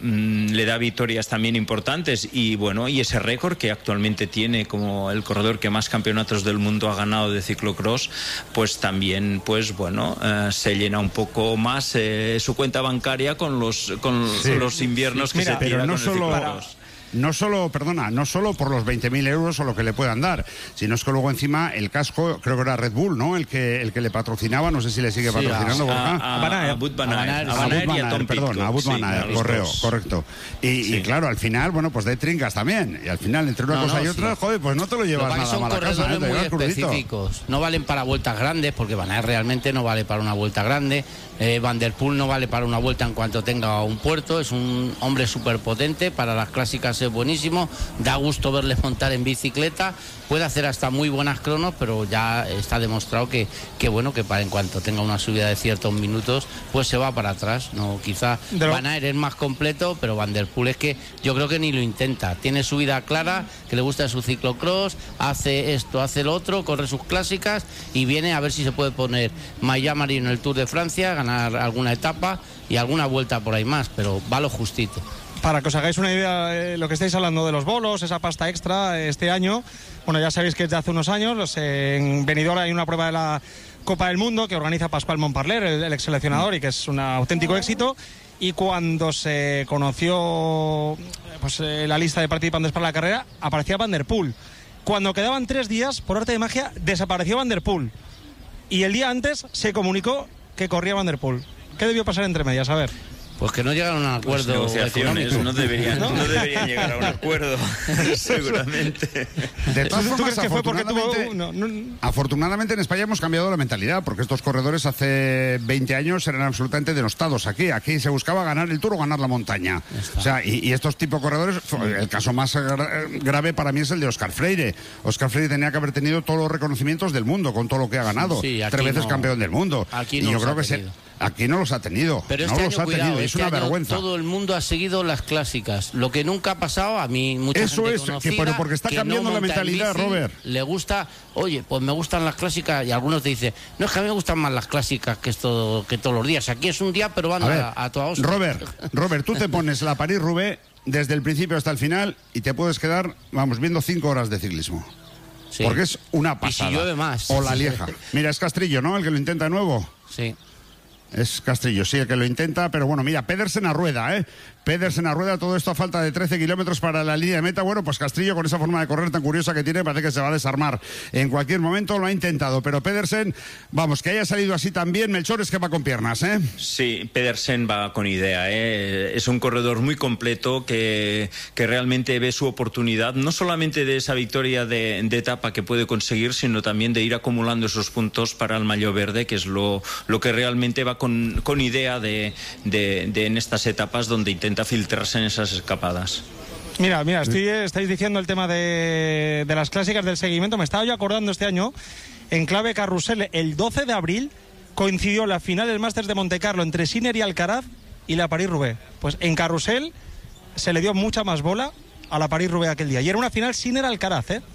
[SPEAKER 3] le da victorias también importantes y bueno, y ese récord que actualmente tiene como el corredor que más campeonatos del mundo ha ganado de ciclocross, pues también pues bueno, eh, se llena un poco más eh, su cuenta bancaria con los con sí, los inviernos sí, que mira, se tira
[SPEAKER 2] no
[SPEAKER 3] con
[SPEAKER 2] solo
[SPEAKER 3] el ciclocross.
[SPEAKER 2] No solo, perdona, no solo por los veinte mil euros o lo que le puedan dar, sino es que luego encima el casco, creo que era Red Bull, ¿no? El que el que le patrocinaba, no sé si le sigue sí, patrocinando.
[SPEAKER 3] A, a, a Wout van Aert, a Van Aert y a Tom Pitcock.
[SPEAKER 2] Perdón, a Wout van Aert, sí, correo, correcto. Y, sí. y claro, al final, bueno, pues de trincas también. Y al final, entre una no, cosa no, y otra, sí. joder, pues no te lo llevas lo nada mal a casa.
[SPEAKER 1] Son corredores muy específicos. No valen para vueltas grandes, porque Van Aert realmente no vale para una vuelta grande. Eh, Van Der Poel no vale para una vuelta en cuanto tenga un puerto. Es un hombre súper potente. Para las clásicas es buenísimo. Da gusto verles montar en bicicleta, puede hacer hasta muy buenas cronos, pero ya está demostrado que, que bueno, que para en cuanto tenga una subida de ciertos minutos, pues se va para atrás. No, quizá lo... Van Aert es más completo, pero Van Der Poel es que yo creo que ni lo intenta. Tiene su vida clara, que le gusta su ciclocross, hace esto, hace lo otro, corre sus clásicas y viene a ver si se puede poner Maillot Marino en el Tour de Francia, ganar alguna etapa y alguna vuelta por ahí más, pero va lo justito.
[SPEAKER 4] Para que os hagáis una idea, eh, lo que estáis hablando de los bolos, esa pasta extra eh, este año, bueno, ya sabéis que desde hace unos años eh, en Benidorm hay una prueba de la Copa del Mundo que organiza Pascual Montparler, el, el ex seleccionador, y que es un auténtico éxito. Y cuando se conoció pues, eh, la lista de participantes para la carrera, aparecía Van Der Poel. Cuando quedaban tres días, por arte de magia, desapareció Van Der Poel. Y el día antes se comunicó que corría Van Der Poel. ¿Qué debió pasar entre medias? A ver.
[SPEAKER 1] Pues que no llegaron a un acuerdo.
[SPEAKER 3] Pues negociaciones, no deberían, ¿no? no deberían llegar a un acuerdo, seguramente.
[SPEAKER 2] De todas formas, que fue porque tuvo... no, no... afortunadamente en España hemos cambiado la mentalidad, porque estos corredores hace veinte años eran absolutamente denostados. Aquí, aquí se buscaba ganar el Tour o ganar la montaña. O sea, y, y estos tipos de corredores, el caso más grave para mí es el de Óscar Freire. Óscar Freire tenía que haber tenido todos los reconocimientos del mundo con todo lo que ha ganado. Sí, tres veces no, campeón del mundo.
[SPEAKER 1] Aquí
[SPEAKER 2] no y yo creo que se... Aquí no los ha tenido,
[SPEAKER 1] pero
[SPEAKER 2] no
[SPEAKER 1] este
[SPEAKER 2] los
[SPEAKER 1] año,
[SPEAKER 2] ha
[SPEAKER 1] cuidado,
[SPEAKER 2] tenido,
[SPEAKER 1] este
[SPEAKER 2] es una
[SPEAKER 1] año
[SPEAKER 2] vergüenza.
[SPEAKER 1] Todo el mundo ha seguido las clásicas, lo que nunca ha pasado, a mí mucha
[SPEAKER 2] Eso
[SPEAKER 1] gente
[SPEAKER 2] es,
[SPEAKER 1] conocida,
[SPEAKER 2] que, pero porque está
[SPEAKER 1] que
[SPEAKER 2] cambiando
[SPEAKER 1] no
[SPEAKER 2] la mentalidad,
[SPEAKER 1] bici,
[SPEAKER 2] Robert.
[SPEAKER 1] Le gusta, oye, pues me gustan las clásicas, y algunos te dicen, no, es que a mí me gustan más las clásicas que, esto, que todos los días, aquí es un día, pero van a, ver, a, a toda hostia.
[SPEAKER 2] Robert, Robert, tú te pones la París-Roubaix desde el principio hasta el final y te puedes quedar, vamos, viendo cinco horas de ciclismo. Sí. Porque es una pasada.
[SPEAKER 1] Y si llueve más.
[SPEAKER 2] O la Lieja. Mira, es Castrillo, ¿no? El que lo intenta de nuevo.
[SPEAKER 1] Sí.
[SPEAKER 2] Es Castrillo, sí, el que lo intenta, pero bueno, mira, Pedersen a rueda, ¿eh? Pedersen a rueda, todo esto a falta de trece kilómetros para la línea de meta. Bueno, pues Castrillo, con esa forma de correr tan curiosa que tiene, parece que se va a desarmar en cualquier momento. Lo ha intentado, pero Pedersen, vamos, que haya salido así también, Melchor, es que va con piernas, ¿eh?
[SPEAKER 3] Sí, Pedersen va con idea, ¿eh? Es un corredor muy completo que, que realmente ve su oportunidad, no solamente de esa victoria de, de etapa que puede conseguir, sino también de ir acumulando esos puntos para el maillot verde, que es lo, lo que realmente va con, con idea de, de, de en estas etapas donde intenta filtrarse en esas escapadas.
[SPEAKER 4] Mira, mira, estoy, estáis diciendo el tema de, de las clásicas del seguimiento. Me estaba yo acordando este año, en clave carrusel, el doce de abril coincidió la final del Masters de Montecarlo entre Sinner y Alcaraz y la París-Roubaix. Pues en carrusel se le dio mucha más bola a la París-Roubaix aquel día. Y era una final Sinner-Alcaraz, ¿eh?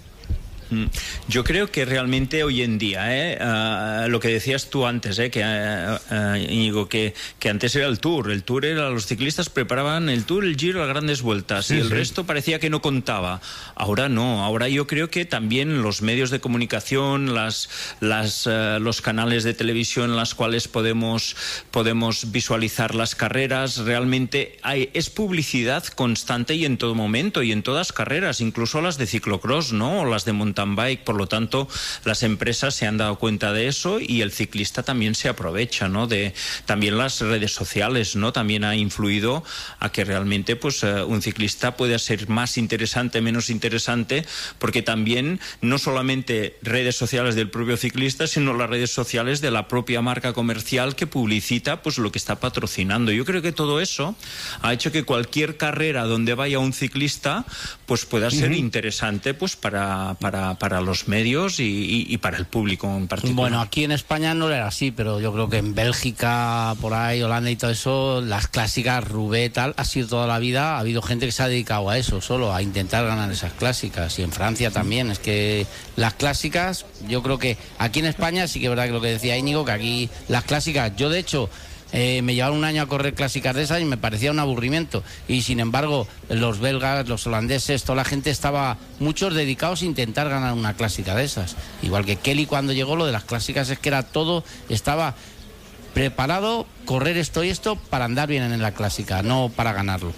[SPEAKER 3] Yo creo que realmente hoy en día, ¿eh? uh, lo que decías tú antes, ¿eh? que, uh, uh, Íñigo, que, que antes era el Tour, el Tour era, los ciclistas preparaban el Tour, el Giro, las grandes vueltas, sí, y el sí. resto parecía que no contaba. Ahora no, ahora yo creo que también los medios de comunicación, las, las, uh, los canales de televisión en los cuales podemos, podemos visualizar las carreras, realmente hay, es publicidad constante y en todo momento, y en todas carreras, incluso las de ciclocross, ¿no? O las de montaña. mountain bike. Por lo tanto, las empresas se han dado cuenta de eso y el ciclista también se aprovecha, ¿no? De también las redes sociales, ¿no? También ha influido a que realmente pues uh, un ciclista pueda ser más interesante, menos interesante, porque también no solamente redes sociales del propio ciclista, sino las redes sociales de la propia marca comercial que publicita pues lo que está patrocinando. Yo creo que todo eso ha hecho que cualquier carrera donde vaya un ciclista pues pueda ser uh-huh. interesante pues para, para, para los medios y, y, y para el público en particular.
[SPEAKER 1] Bueno, aquí en España no era así, pero yo creo que en Bélgica, por ahí, Holanda y todo eso, las clásicas, Roubaix, tal, ha sido toda la vida, ha habido gente que se ha dedicado a eso, solo a intentar ganar esas clásicas, y en Francia también. Es que las clásicas, yo creo que aquí en España sí que es verdad que lo que decía Íñigo, que aquí las clásicas, yo de hecho eh, me llevaron un año a correr clásicas de esas y me parecía un aburrimiento, y sin embargo los belgas, los holandeses, toda la gente estaba, muchos dedicados a intentar ganar una clásica de esas, igual que Kelly cuando llegó. Lo de las clásicas es que era todo, estaba preparado, correr esto y esto para andar bien en la clásica, no para ganarlo.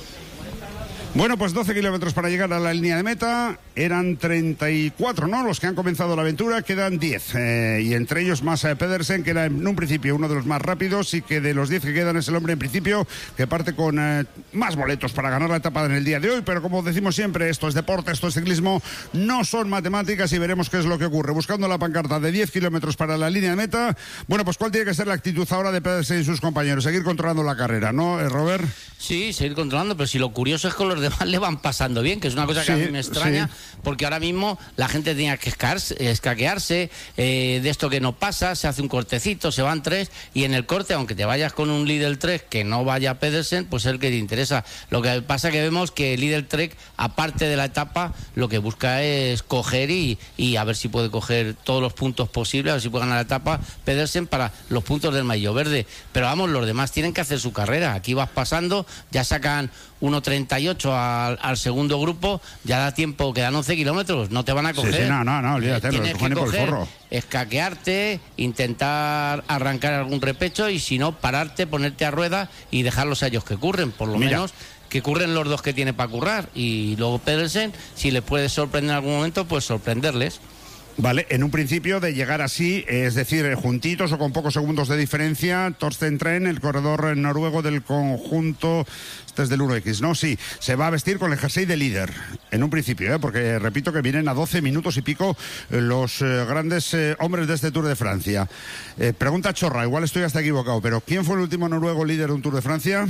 [SPEAKER 2] Bueno, pues doce kilómetros para llegar a la línea de meta. Eran treinta y cuatro, ¿no?, los que han comenzado la aventura. Quedan diez. Eh, y entre ellos más eh, Pedersen, que era en un principio uno de los más rápidos, y que de los diez que quedan es el hombre en principio que parte con eh, más boletos para ganar la etapa en el día de hoy. Pero como decimos siempre, esto es deporte, esto es ciclismo, no son matemáticas, y veremos qué es lo que ocurre. Buscando la pancarta de diez kilómetros para la línea de meta. Bueno, pues ¿cuál tiene que ser la actitud ahora de Pedersen y sus compañeros? Seguir controlando la carrera, ¿no, eh, Robert?
[SPEAKER 1] Sí, seguir controlando, pero si lo curioso es que los demás le van pasando bien, que es una cosa que sí, a mí me extraña, sí. Porque ahora mismo la gente tenía que escaquearse eh, de esto que no pasa, se hace un cortecito, se van tres, y en el corte, aunque te vayas con un Lidl Trek que no vaya Pedersen, pues es el que te interesa. Lo que pasa que vemos que el Lidl Trek, aparte de la etapa, lo que busca es coger y, y a ver si puede coger todos los puntos posibles, a ver si puede ganar la etapa Pedersen para los puntos del maillot verde. Pero vamos, los demás tienen que hacer su carrera. Aquí vas pasando, ya sacan uno treinta y ocho al, al segundo grupo, ya da tiempo, quedan once kilómetros, no te van a coger.
[SPEAKER 2] Sí, sí, no, no, no, olvídate,
[SPEAKER 1] tienes
[SPEAKER 2] lo
[SPEAKER 1] que
[SPEAKER 2] coger,
[SPEAKER 1] coger,
[SPEAKER 2] forro.
[SPEAKER 1] escaquearte, intentar arrancar algún repecho, y si no, pararte, ponerte a rueda y dejarlos a ellos que curren, por lo Mira. menos que curren los dos que tiene para currar, y luego Pedersen, si les puede sorprender en algún momento, pues sorprenderles.
[SPEAKER 2] Vale, en un principio de llegar así, es decir, juntitos o con pocos segundos de diferencia, Torsten Tren, el corredor noruego del conjunto, este es del uno equis, ¿no? Sí, se va a vestir con el jersey de líder, en un principio, ¿eh? Porque repito que vienen a doce minutos y pico eh, los eh, grandes eh, hombres de este Tour de Francia. Eh, pregunta chorra, igual estoy hasta equivocado, pero ¿quién fue el último noruego líder de un Tour de Francia?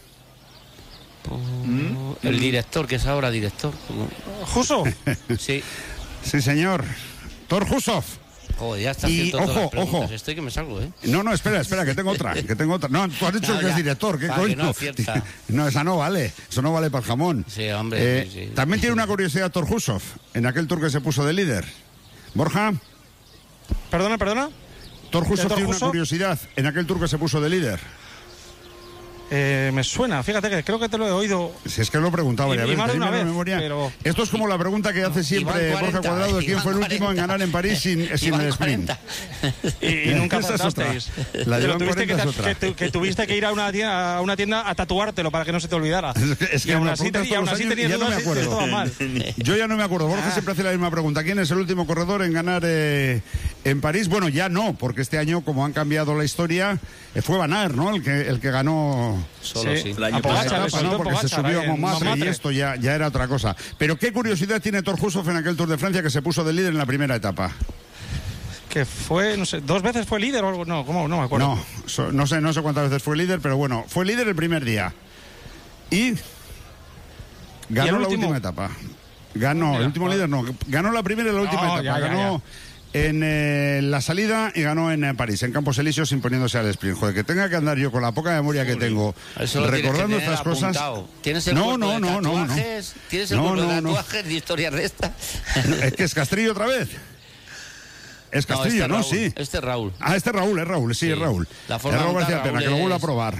[SPEAKER 1] ¿Mm? El director, que es ahora director.
[SPEAKER 4] ¿Juso?
[SPEAKER 1] Sí.
[SPEAKER 2] Sí, señor. Thor Hushovd.
[SPEAKER 1] Joder, ya está
[SPEAKER 2] y ojo, ojo.
[SPEAKER 1] Estoy que me salgo, ¿eh?
[SPEAKER 2] No, no, espera, espera, que tengo otra, que tengo otra. No, tú has dicho no, que ya. es director, ¿qué vale, coño?
[SPEAKER 1] No, cierta.
[SPEAKER 2] No, esa no vale, eso no vale para el jamón.
[SPEAKER 1] Sí, hombre.
[SPEAKER 2] Eh,
[SPEAKER 1] sí, sí.
[SPEAKER 2] También tiene una curiosidad Thor Hushovd, en aquel tour que se puso de líder. Borja.
[SPEAKER 4] Perdona, perdona.
[SPEAKER 2] Thor Hushovd tiene una curiosidad, en aquel tour que se puso de líder.
[SPEAKER 4] Eh, me suena, fíjate que creo que te lo he oído.
[SPEAKER 2] Si es que lo he preguntado varias veces,
[SPEAKER 4] una vez,
[SPEAKER 2] memoria.
[SPEAKER 4] Pero...
[SPEAKER 2] Esto es como la pregunta que hace siempre Borja Cuadrado, de quién fue el último en ganar en París sin, sin el sprint.
[SPEAKER 4] Y, y nunca pasasteis.
[SPEAKER 2] La de
[SPEAKER 4] tuviste que, que, que, que tuviste que ir a una, tienda, a una tienda a tatuártelo para que no se te olvidara.
[SPEAKER 2] Es que, es que
[SPEAKER 4] y aún así, te, y aún así tenías dudas, no me acuerdo. Estaba mal.
[SPEAKER 2] Yo ya no me acuerdo. Borja ah. siempre hace la misma pregunta. ¿Quién es el último corredor en ganar eh, en París? Bueno, ya no, porque este año, como han cambiado la historia, eh, fue Van Aert, ¿no? El que, el que ganó.
[SPEAKER 1] Solo, sí.
[SPEAKER 3] El año
[SPEAKER 2] pasado, etapa, ¿no? Porque se subió a Montmartre y esto ya, ya era otra cosa. Pero qué curiosidad tiene Thor Hushovd en aquel Tour de Francia que se puso de líder en la primera etapa.
[SPEAKER 4] Que fue, no sé, dos veces fue líder o algo, no, ¿cómo? No me acuerdo.
[SPEAKER 2] No, so, no sé, no sé cuántas veces fue líder, pero bueno, fue líder el primer día. Y ganó ¿Y la última etapa. Ganó, Mira, el último no. líder no, ganó la primera y la última no, etapa. Ya, ya, ganó ya. en eh, la salida y ganó en eh, París, en Campos Elíseos, imponiéndose al sprint. Joder, que tenga que andar yo con la poca memoria que tengo recordando estas cosas.
[SPEAKER 1] ¿Tienes el
[SPEAKER 2] no, no,
[SPEAKER 1] de
[SPEAKER 2] no, no, no.
[SPEAKER 1] ¿Tienes el
[SPEAKER 2] no,
[SPEAKER 1] no, de
[SPEAKER 2] no,
[SPEAKER 1] tatuajes no. de historias de esta?
[SPEAKER 2] No, es que es Castrillo otra vez. Es Castillo,
[SPEAKER 1] ¿no?
[SPEAKER 2] ¿no?
[SPEAKER 1] Este
[SPEAKER 2] Sí.
[SPEAKER 1] Este es Raúl.
[SPEAKER 2] Ah, este es Raúl, es Raúl, sí, sí. es Raúl.
[SPEAKER 1] La forma
[SPEAKER 2] es Raúl García
[SPEAKER 1] Raúl
[SPEAKER 2] Pena,
[SPEAKER 1] es...
[SPEAKER 2] que lo vuelve a probar.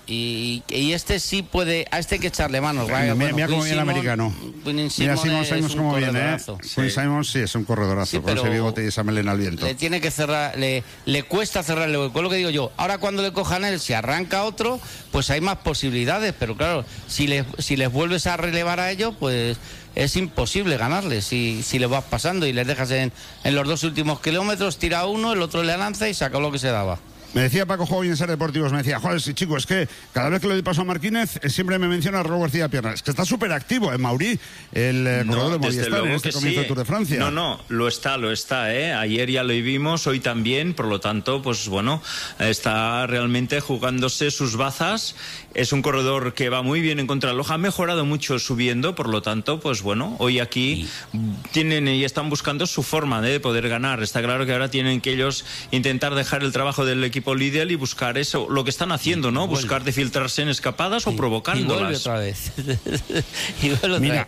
[SPEAKER 1] Y, y este sí puede, a este hay que echarle manos.
[SPEAKER 2] Mira,
[SPEAKER 1] bueno,
[SPEAKER 2] mira cómo viene el americano.
[SPEAKER 1] Quinn
[SPEAKER 2] Mira Simons,
[SPEAKER 1] es un
[SPEAKER 2] cómo viene, ¿eh?
[SPEAKER 1] Sí.
[SPEAKER 2] Quinn Simons sí es un corredorazo, sí, con ese bigote y esa melena al viento.
[SPEAKER 1] Le tiene que cerrar, le, le cuesta cerrarle hueco, es lo que digo yo. Ahora cuando le cojan él, si arranca otro, pues hay más posibilidades, pero claro, si les, si les vuelves a relevar a ellos, pues es imposible ganarles. Si, si les vas pasando y les dejas en, en los dos últimos kilómetros, tira uno, el otro le lanza y saca lo que se daba.
[SPEAKER 2] Me decía Paco Joven en Ser Deportivos, me decía, joder, sí, chico, es que cada vez que le doy paso a Martínez, eh, siempre me menciona a Raúl García Pierna. Es que está súper activo en Maurí, el eh, corredor de Movistar, en este comienzo de Tour de Francia.
[SPEAKER 3] No, no, lo está, lo está, ¿eh? Ayer ya lo vimos, hoy también, por lo tanto, pues bueno, está realmente jugándose sus bazas. Es un corredor que va muy bien en contrarreloj, ha mejorado mucho subiendo, por lo tanto, pues bueno, hoy aquí tienen y están buscando su forma de poder ganar. Está claro que ahora tienen que ellos intentar dejar el trabajo del equipo líder y buscar eso, lo que están haciendo, ¿no? Buscar de filtrarse en escapadas o provocándolas.
[SPEAKER 1] Y vuelve otra vez. y vuelve otra
[SPEAKER 2] Mira,
[SPEAKER 1] vez.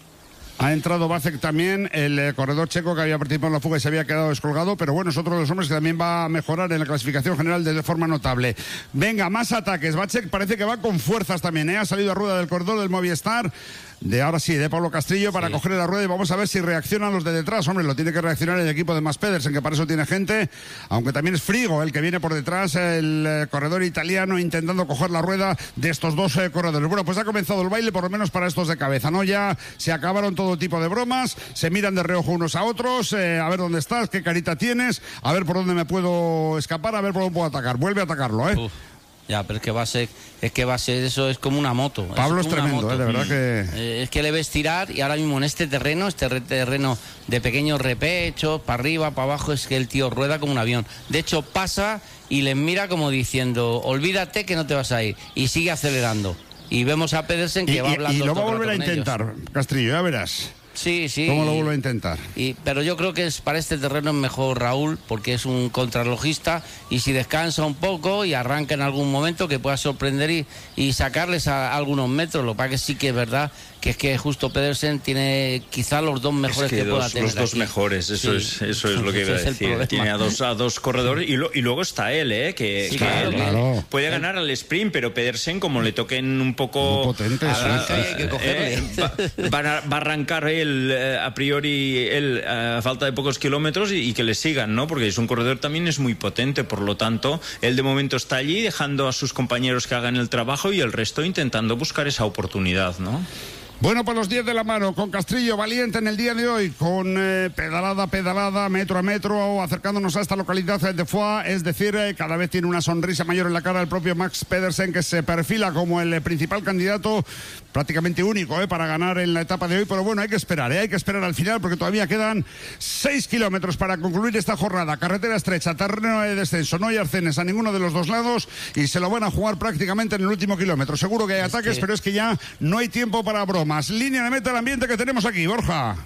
[SPEAKER 2] Ha entrado Vacek también, el eh, corredor checo que había participado en la fuga y se había quedado descolgado, pero bueno, es otro de los hombres que también va a mejorar en la clasificación general de forma notable. Venga, más ataques. Vacek parece que va con fuerzas también, ¿eh? Ha salido a rueda del corredor del Movistar. De ahora sí, de Pablo Castrillo para sí. coger la rueda y vamos a ver si reaccionan los de detrás. Hombre, lo tiene que reaccionar el equipo de Mads Pedersen, que para eso tiene gente, aunque también es Frigo el que viene por detrás, el eh, corredor italiano intentando coger la rueda de estos dos eh, corredores. Bueno, pues ha comenzado el baile, por lo menos para estos de cabeza, ¿no? Ya se acabaron todo tipo de bromas, se miran de reojo unos a otros, eh, a ver dónde estás, qué carita tienes, a ver por dónde me puedo escapar, a ver por dónde puedo atacar. Vuelve a atacarlo, ¿eh? Uf.
[SPEAKER 1] Ya, pero es que va a ser, es que va a ser eso, es como una moto.
[SPEAKER 2] Pablo es,
[SPEAKER 1] es
[SPEAKER 2] tremendo, eh, de verdad que...
[SPEAKER 1] Eh, es que le ves tirar y ahora mismo en este terreno, este terreno de pequeños repechos, para arriba, para abajo, es que el tío rueda como un avión. De hecho, pasa y les mira como diciendo, olvídate que no te vas a ir, y sigue acelerando. Y vemos a Pedersen que
[SPEAKER 2] y,
[SPEAKER 1] va hablando.
[SPEAKER 2] Y lo va a volver a intentar,
[SPEAKER 1] ellos.
[SPEAKER 2] Castrillo, ya verás.
[SPEAKER 1] Sí, sí.
[SPEAKER 2] ¿Cómo lo vuelvo a intentar?
[SPEAKER 1] Y, pero yo creo que es para este terreno es mejor Raúl, porque es un contrarrelojista y si descansa un poco y arranca en algún momento que pueda sorprender y, y sacarles a, a algunos metros. Lo que pasa que sí que es verdad que es que justo Pedersen tiene quizá los dos mejores
[SPEAKER 3] es que,
[SPEAKER 1] que
[SPEAKER 3] dos,
[SPEAKER 1] pueda tener.
[SPEAKER 3] Los dos
[SPEAKER 1] aquí.
[SPEAKER 3] mejores, eso sí. es eso es lo que iba a decir. Tiene a dos, a dos corredores y, lo, y luego está él, ¿eh? Que,
[SPEAKER 1] sí,
[SPEAKER 3] que
[SPEAKER 1] claro,
[SPEAKER 3] él
[SPEAKER 2] claro.
[SPEAKER 3] puede ganar al sprint, pero Pedersen, como le toquen un poco...
[SPEAKER 2] Muy potente,
[SPEAKER 1] arranca sí. y hay que cogerle.
[SPEAKER 3] Eh, va, va, a, va a arrancar él eh, a priori él a falta de pocos kilómetros y, y que le sigan, ¿no? Porque es un corredor también es muy potente, por lo tanto, él de momento está allí dejando a sus compañeros que hagan el trabajo y el resto intentando buscar esa oportunidad, ¿no?
[SPEAKER 2] Bueno, pues los diez de la mano, con Castrillo valiente en el día de hoy, con eh, pedalada, pedalada, metro a metro, acercándonos a esta localidad de Foix, es decir, eh, cada vez tiene una sonrisa mayor en la cara el propio Mads Pedersen, que se perfila como el eh, principal candidato, prácticamente único, eh, para ganar en la etapa de hoy, pero bueno, hay que esperar, eh, hay que esperar al final, porque todavía quedan seis kilómetros para concluir esta jornada, carretera estrecha, terreno de descenso, no hay arcenes a ninguno de los dos lados, y se lo van a jugar prácticamente en el último kilómetro, seguro que hay es ataques, que... pero es que ya no hay tiempo para broma. Más línea de meta el ambiente que tenemos aquí, Borja.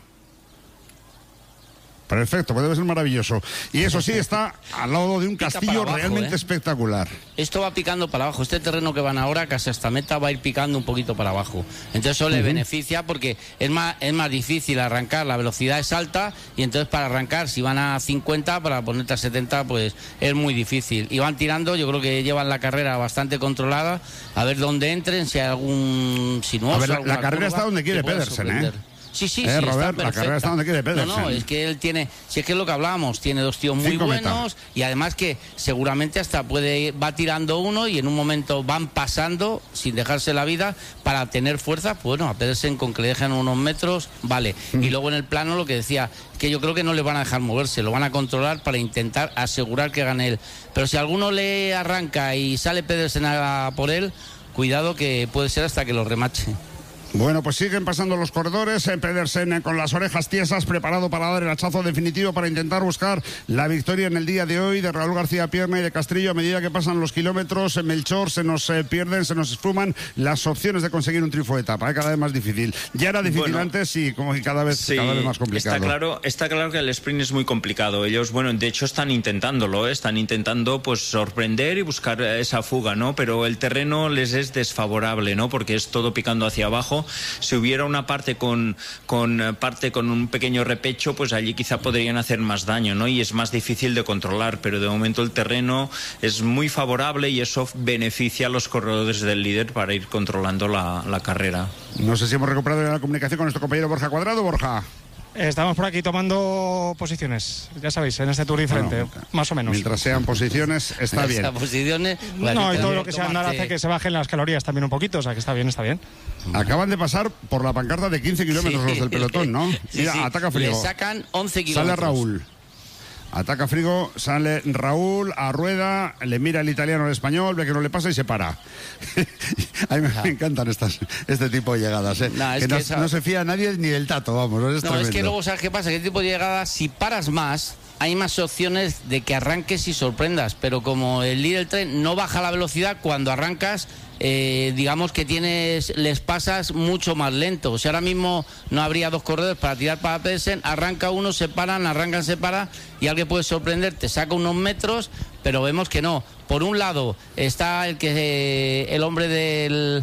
[SPEAKER 2] Perfecto, pues debe ser maravilloso. Y eso sí, está al lado de un castillo abajo, realmente eh. espectacular.
[SPEAKER 1] Esto va picando para abajo. Este terreno que van ahora, casi hasta meta, va a ir picando un poquito para abajo. Entonces eso uh-huh. le beneficia porque es más, es más difícil arrancar. La velocidad es alta y entonces para arrancar, si van a cincuenta, para ponerte a setenta, pues es muy difícil. Y van tirando, yo creo que llevan la carrera bastante controlada. A ver dónde entren, si hay algún sinuoso.
[SPEAKER 2] A ver, la, la carrera está donde quiere Pedersen, ¿eh?
[SPEAKER 1] Sí, sí,
[SPEAKER 2] eh,
[SPEAKER 1] sí,
[SPEAKER 2] Robert,
[SPEAKER 1] está
[SPEAKER 2] la carrera está donde quiere Pedersen.
[SPEAKER 1] No, no, es que él tiene, si es que es lo que hablábamos, tiene dos tíos muy Cinco buenos meta. Y además que seguramente hasta puede, va tirando uno y en un momento van pasando sin dejarse la vida para tener fuerza, pues bueno, a Pedersen con que le dejen unos metros, vale. Mm. Y luego en el plano lo que decía, que yo creo que no le van a dejar moverse, lo van a controlar para intentar asegurar que gane él. Pero si alguno le arranca y sale Pedersen a por él, cuidado que puede ser hasta que lo remache.
[SPEAKER 2] Bueno, pues siguen pasando los corredores, eh, Pedersen eh, con las orejas tiesas, preparado para dar el hachazo definitivo para intentar buscar la victoria en el día de hoy de Raúl García Pierna y de Castrillo. A medida que pasan los kilómetros, en Melchor se nos eh, pierden, se nos esfuman las opciones de conseguir un triunfo de etapa, eh, cada vez más difícil. Ya era difícil bueno, antes y como que cada vez, sí, cada vez más complicado.
[SPEAKER 3] Está claro, está claro que el sprint es muy complicado. Ellos, bueno, de hecho están intentándolo, ¿eh? están intentando pues sorprender y buscar esa fuga, ¿no? Pero el terreno les es desfavorable, ¿no? Porque es todo picando hacia abajo. abajo. Si hubiera una parte con, con parte con un pequeño repecho, pues allí quizá podrían hacer más daño, ¿no? Y es más difícil de controlar, pero de momento el terreno es muy favorable y eso beneficia a los corredores del líder para ir controlando la, la carrera.
[SPEAKER 2] No sé si hemos recuperado la comunicación con nuestro compañero Borja Cuadrado. Borja.
[SPEAKER 4] Estamos por aquí tomando posiciones, ya sabéis, en este Tour diferente, bueno, más o menos.
[SPEAKER 2] Mientras sean posiciones, está bien.
[SPEAKER 1] Posiciones,
[SPEAKER 4] bueno, no, y todo lo que sea andar hace que se bajen las calorías también un poquito, o sea que está bien, está bien.
[SPEAKER 2] Acaban de pasar por la pancarta de quince kilómetros sí. los del pelotón, ¿no?
[SPEAKER 1] Sí,
[SPEAKER 2] Mira,
[SPEAKER 1] sí.
[SPEAKER 2] ataca Frigo.
[SPEAKER 1] Le sacan once kilómetros.
[SPEAKER 2] Sale Raúl. Ataca Frigo, sale Raúl a rueda, le mira el italiano al español, ve que no le pasa y se para. A mí me, me encantan estas, este tipo de llegadas, ¿eh? No, que, que no, esa... no se fía a nadie ni del tato, vamos. Es
[SPEAKER 1] no,
[SPEAKER 2] tremendo.
[SPEAKER 1] Es que luego, ¿sabes qué pasa? Que este tipo de llegadas, si paras más, hay más opciones de que arranques y sorprendas, pero como el líder tren no baja la velocidad, cuando arrancas, eh, digamos que tienes, les pasas mucho más lento. O sea, ahora mismo no habría dos corredores para tirar para Pedersen, arranca uno, se paran, arrancan, se para, y alguien puede sorprender, te saca unos metros, pero vemos que no. Por un lado está el que eh, el hombre del,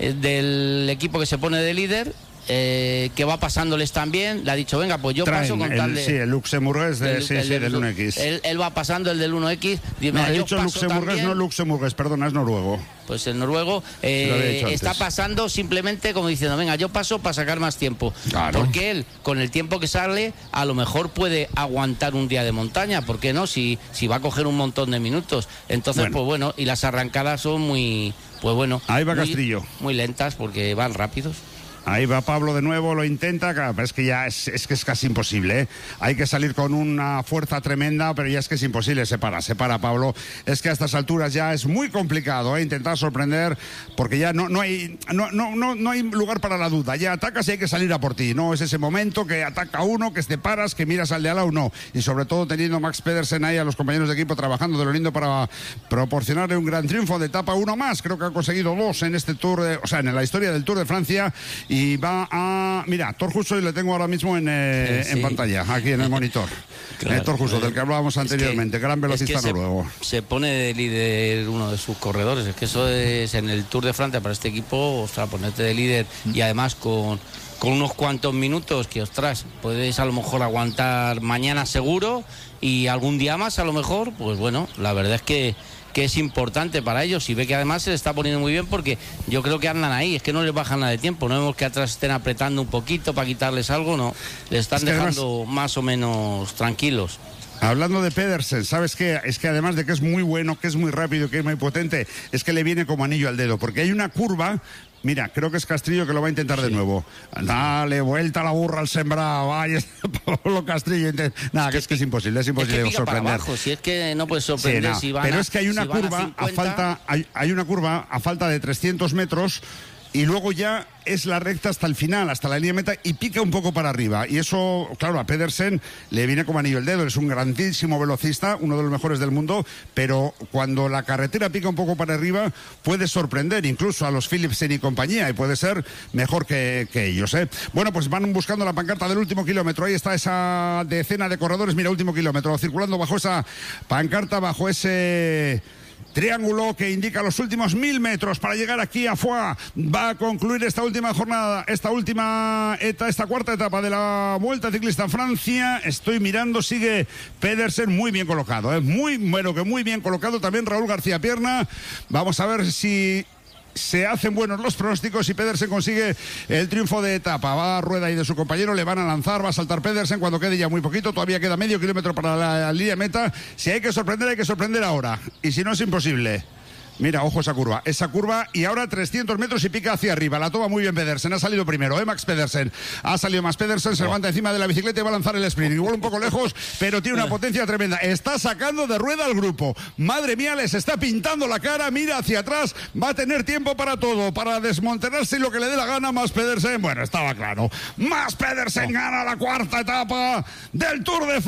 [SPEAKER 1] del equipo que se pone de líder, Eh, que va pasándoles también, le ha dicho, venga, pues yo
[SPEAKER 2] Traen
[SPEAKER 1] paso con
[SPEAKER 2] el,
[SPEAKER 1] tal de...
[SPEAKER 2] Sí, el luxemburgués de, el, sí, el, sí, del uno equis.
[SPEAKER 1] Él, él va pasando el del uno equis.
[SPEAKER 2] No, he dicho luxemburgués, no luxemburgués, perdona, es noruego.
[SPEAKER 1] Pues el noruego eh, está pasando simplemente como diciendo, venga, yo paso para sacar más tiempo.
[SPEAKER 2] Claro.
[SPEAKER 1] Porque él, con el tiempo que sale, a lo mejor puede aguantar un día de montaña, ¿por qué no? Si, si va a coger un montón de minutos. Entonces, bueno. pues bueno, y las arrancadas son muy, pues bueno...
[SPEAKER 2] Ahí va
[SPEAKER 1] muy,
[SPEAKER 2] Castrillo.
[SPEAKER 1] Muy lentas porque van rápidos.
[SPEAKER 2] Ahí va Pablo de nuevo, lo intenta, es que ya es, es que es casi imposible, ¿eh? Hay que salir con una fuerza tremenda, pero ya es que es imposible, se para, se para Pablo. Es que a estas alturas ya es muy complicado, ¿eh? Intentar sorprender, porque ya no, no, hay, no, no, no, no hay lugar para la duda, ya atacas y hay que salir a por ti, no es ese momento que ataca uno, que te paras, que miras al de al lado, no. Y sobre todo teniendo Max Pedersen ahí a los compañeros de equipo trabajando de lo lindo para proporcionarle un gran triunfo de etapa, uno más, creo que ha conseguido dos en este Tour, de, o sea, en la historia del Tour de Francia. Y va a... Mira, Thor Hushovd le tengo ahora mismo en, eh, sí, sí. en pantalla, aquí en el monitor. Claro, eh, Thor Hushovd, del que hablábamos anteriormente, es que, gran velocista es que noruego.
[SPEAKER 1] Se, se pone de líder uno de sus corredores. Es que eso es en el Tour de Francia para este equipo, o sea, ponerte de líder y además con, con unos cuantos minutos que, ostras, puedes a lo mejor aguantar mañana seguro y algún día más a lo mejor, pues bueno, la verdad es que que es importante para ellos y ve que además se le está poniendo muy bien porque yo creo que andan ahí, es que no les bajan nada de tiempo, no vemos que atrás estén apretando un poquito para quitarles algo, no, les están es que dejando además, más o menos tranquilos.
[SPEAKER 2] Hablando de Pedersen, ¿sabes qué? Es que además de que es muy bueno, que es muy rápido, que es muy potente, es que le viene como anillo al dedo, porque hay una curva. Mira, creo que es Castrillo que lo va a intentar sí. de nuevo. Dale, vuelta la burra al sembrado. Vaya, Pablo Castrillo. Nada, que es que es imposible, es imposible
[SPEAKER 1] es que
[SPEAKER 2] sorprender.
[SPEAKER 1] Abajo, si es que no puedes sorprender
[SPEAKER 2] sí, no.
[SPEAKER 1] si van
[SPEAKER 2] Pero
[SPEAKER 1] a,
[SPEAKER 2] es que hay una
[SPEAKER 1] si
[SPEAKER 2] curva a, a falta, hay, hay una curva a falta de trescientos metros. Y luego ya es la recta hasta el final, hasta la línea meta, y pica un poco para arriba. Y eso, claro, a Pedersen le viene como anillo al dedo. Es un grandísimo velocista, uno de los mejores del mundo, pero cuando la carretera pica un poco para arriba, puede sorprender incluso a los Philipsen y compañía, y puede ser mejor que, que ellos, ¿eh? Bueno, pues van buscando la pancarta del último kilómetro. Ahí está esa decena de corredores. Mira, último kilómetro, circulando bajo esa pancarta, bajo ese... triángulo que indica los últimos mil metros para llegar aquí a Foix. Va a concluir esta última jornada, esta última etapa, esta cuarta etapa de la Vuelta Ciclista en Francia. Estoy mirando, sigue Pedersen muy bien colocado, ¿eh? muy bueno, que muy bien colocado también Raúl García Pierna. Vamos a ver si se hacen buenos los pronósticos y Pedersen consigue el triunfo de etapa. Va a Rueda y de su compañero, le van a lanzar, va a saltar Pedersen cuando quede ya muy poquito, todavía queda medio kilómetro para la, la línea meta. Si hay que sorprender, hay que sorprender ahora, y si no es imposible. Mira, ojo esa curva, esa curva, y ahora trescientos metros y pica hacia arriba. La toma muy bien Pedersen, ha salido primero, ¿eh? Max Pedersen. Ha salido más Pedersen, se levanta encima de la bicicleta y va a lanzar el sprint. Igual un poco lejos, pero tiene una potencia tremenda. Está sacando de rueda al grupo. Madre mía, les está pintando la cara, mira hacia atrás, va a tener tiempo para todo, para desmontarse y lo que le dé la gana. Más Pedersen, bueno, estaba claro. Más Pedersen gana la cuarta etapa del Tour de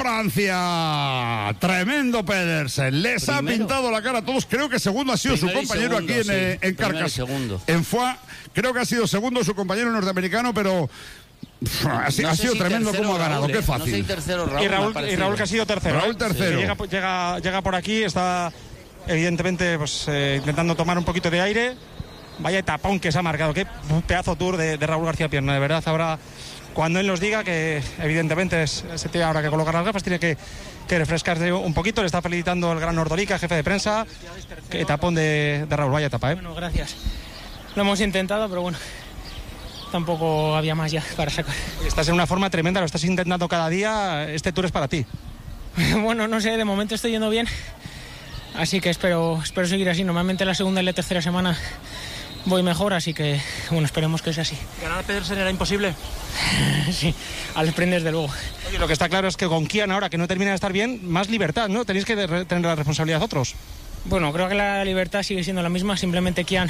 [SPEAKER 2] Francia. Tremendo Pedersen, les primero. ha pintado la cara a todos. Creo que segundo ha sido su compañero segundo, aquí en, sí. eh, en Carcas, en Foix, creo que ha sido segundo su compañero norteamericano, pero pff, ha, no ha sido si tremendo como ha ganado, Raúl, qué fácil.
[SPEAKER 1] No sé si tercero, Raúl,
[SPEAKER 4] y, Raúl, y Raúl que ha sido tercero.
[SPEAKER 2] Raúl tercero.
[SPEAKER 4] Sí. Llega, llega, llega por aquí, está evidentemente pues, eh, intentando tomar un poquito de aire. vaya tapón que se ha marcado, qué pedazo tour de, de Raúl García Pierna, de verdad. Ahora, cuando él nos diga que evidentemente es, se tiene ahora que colocar las gafas, tiene que, que refrescarse un poquito. Le está felicitando el gran Ordorica, jefe de prensa. Qué tapón de, de Raúl, vaya etapa, ¿eh?
[SPEAKER 5] Bueno, gracias. Lo hemos intentado, pero bueno, tampoco había más ya para sacar.
[SPEAKER 4] Estás en una forma tremenda, lo estás intentando cada día. Este tour es para ti.
[SPEAKER 5] Bueno, no sé, de momento estoy yendo bien, así que espero, espero seguir así. Normalmente la segunda y la tercera semana voy mejor, así que bueno, esperemos que sea así.
[SPEAKER 4] ¿Ganar a Pedersen era imposible?
[SPEAKER 5] Sí, al sprint desde luego.
[SPEAKER 4] Oye, lo que está claro es que con Kian ahora, que no termina de estar bien, más libertad, ¿no? Tenéis que re- tener la responsabilidad otros.
[SPEAKER 5] Bueno, creo que la libertad sigue siendo la misma, simplemente Kian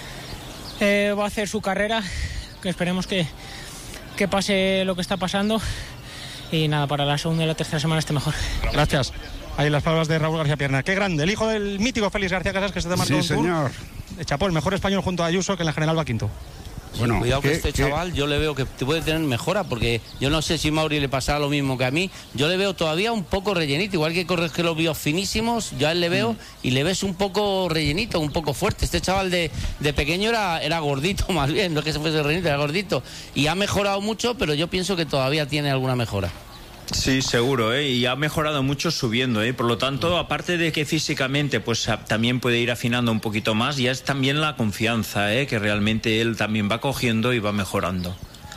[SPEAKER 5] eh, va a hacer su carrera, que esperemos que, que pase lo que está pasando y nada, para la segunda y la tercera semana esté mejor.
[SPEAKER 4] Gracias. Ahí las palabras de Raúl García Pierna. Qué grande, el hijo del mítico Félix García Casas, que se te marcó
[SPEAKER 2] Sí,
[SPEAKER 4] un tour.
[SPEAKER 2] señor.
[SPEAKER 4] Chapó, el mejor español junto a Ayuso, que en la general va quinto.
[SPEAKER 2] Bueno,
[SPEAKER 1] cuidado que
[SPEAKER 2] ¿qué-
[SPEAKER 1] este
[SPEAKER 2] qué?
[SPEAKER 1] chaval yo le veo que puede tener mejora, porque yo no sé si Mauri le pasará lo mismo que a mí. Yo le veo todavía un poco rellenito, igual que corres que los vio finísimos, yo a él le veo mm. y le ves un poco rellenito, un poco fuerte. Este chaval de, de pequeño era, era gordito más bien, no es que se fuese rellenito, era gordito. Y ha mejorado mucho, pero yo pienso que todavía tiene alguna mejora.
[SPEAKER 3] Sí, seguro, ¿eh? Y ha mejorado mucho subiendo, ¿eh? Por lo tanto, aparte de que físicamente pues también puede ir afinando un poquito más, ya es también la confianza, ¿eh? Que realmente él también va cogiendo y va mejorando.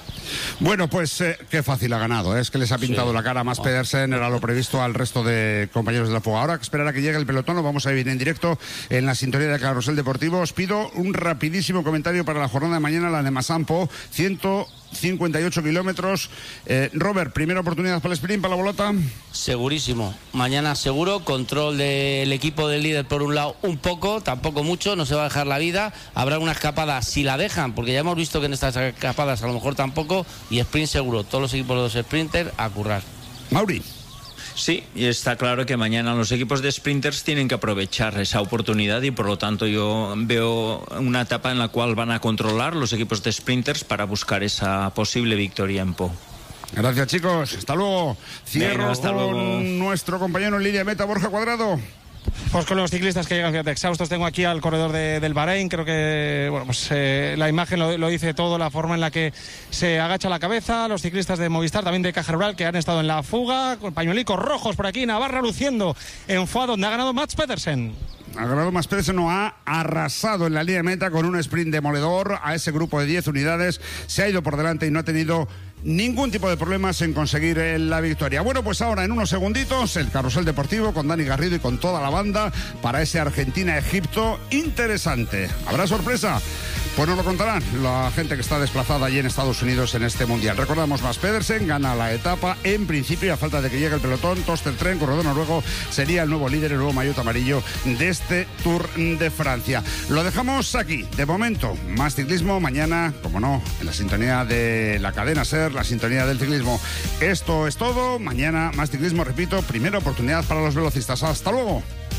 [SPEAKER 2] Bueno, pues eh, qué fácil ha ganado, ¿eh? Es que les ha pintado
[SPEAKER 1] Sí.
[SPEAKER 2] la cara más Pedersen, era lo previsto al resto de compañeros de la fuga. Ahora que esperar a que llegue el pelotón, lo vamos a vivir en directo en la sintonía de Carrusel Deportivo. Os pido un rapidísimo comentario para la jornada de mañana, la de Masampo, ciento cincuenta y ocho kilómetros. Eh, Robert, primera oportunidad para el sprint, para la bolota.
[SPEAKER 1] Segurísimo. Mañana seguro, control del equipo del líder por un lado un poco, tampoco mucho, no se va a dejar la vida. Habrá una escapada si la dejan, porque ya hemos visto que en estas escapadas a lo mejor tampoco, y sprint seguro. Todos los equipos de los sprinters a currar.
[SPEAKER 2] Mauri.
[SPEAKER 3] Sí, y está claro que mañana los equipos de sprinters tienen que aprovechar esa oportunidad y por lo tanto yo veo una etapa en la cual van a controlar los equipos de sprinters para buscar esa posible victoria en Po.
[SPEAKER 2] Gracias, chicos. Hasta luego. Cierro
[SPEAKER 3] Venga, hasta
[SPEAKER 2] con
[SPEAKER 3] luego.
[SPEAKER 2] nuestro compañero en línea meta, Borja Cuadrado.
[SPEAKER 4] Pues con los ciclistas que llegan, fíjate, exhaustos. Tengo aquí al corredor de, del Bahrein. Creo que bueno, pues, eh, la imagen lo, lo dice todo, la forma en la que se agacha la cabeza. Los ciclistas de Movistar, también de Caja Rural, que han estado en la fuga, con pañuelicos rojos por aquí. Navarra luciendo en Foa, donde ha ganado Mats Pedersen.
[SPEAKER 2] Ha ganado más Pedersen, no ha arrasado en la línea de meta con un sprint demoledor a ese grupo de diez unidades. Se ha ido por delante y no ha tenido ningún tipo de problemas en conseguir la victoria. Bueno, pues ahora en unos segunditos el Carrusel Deportivo con Dani Garrido y con toda la banda para ese Argentina-Egipto interesante. ¿Habrá sorpresa? Pues nos lo contarán la gente que está desplazada allí en Estados Unidos en este Mundial. Recordamos, Mats Pedersen gana la etapa en principio, a falta de que llegue el pelotón. Torsten Tren, corredor noruego, sería el nuevo líder, el nuevo maillot amarillo de este Tour de Francia. Lo dejamos aquí, de momento. Más ciclismo mañana, como no, en la sintonía de la cadena SER, la sintonía del ciclismo. Esto es todo. Mañana más ciclismo, repito, primera oportunidad para los velocistas. Hasta luego.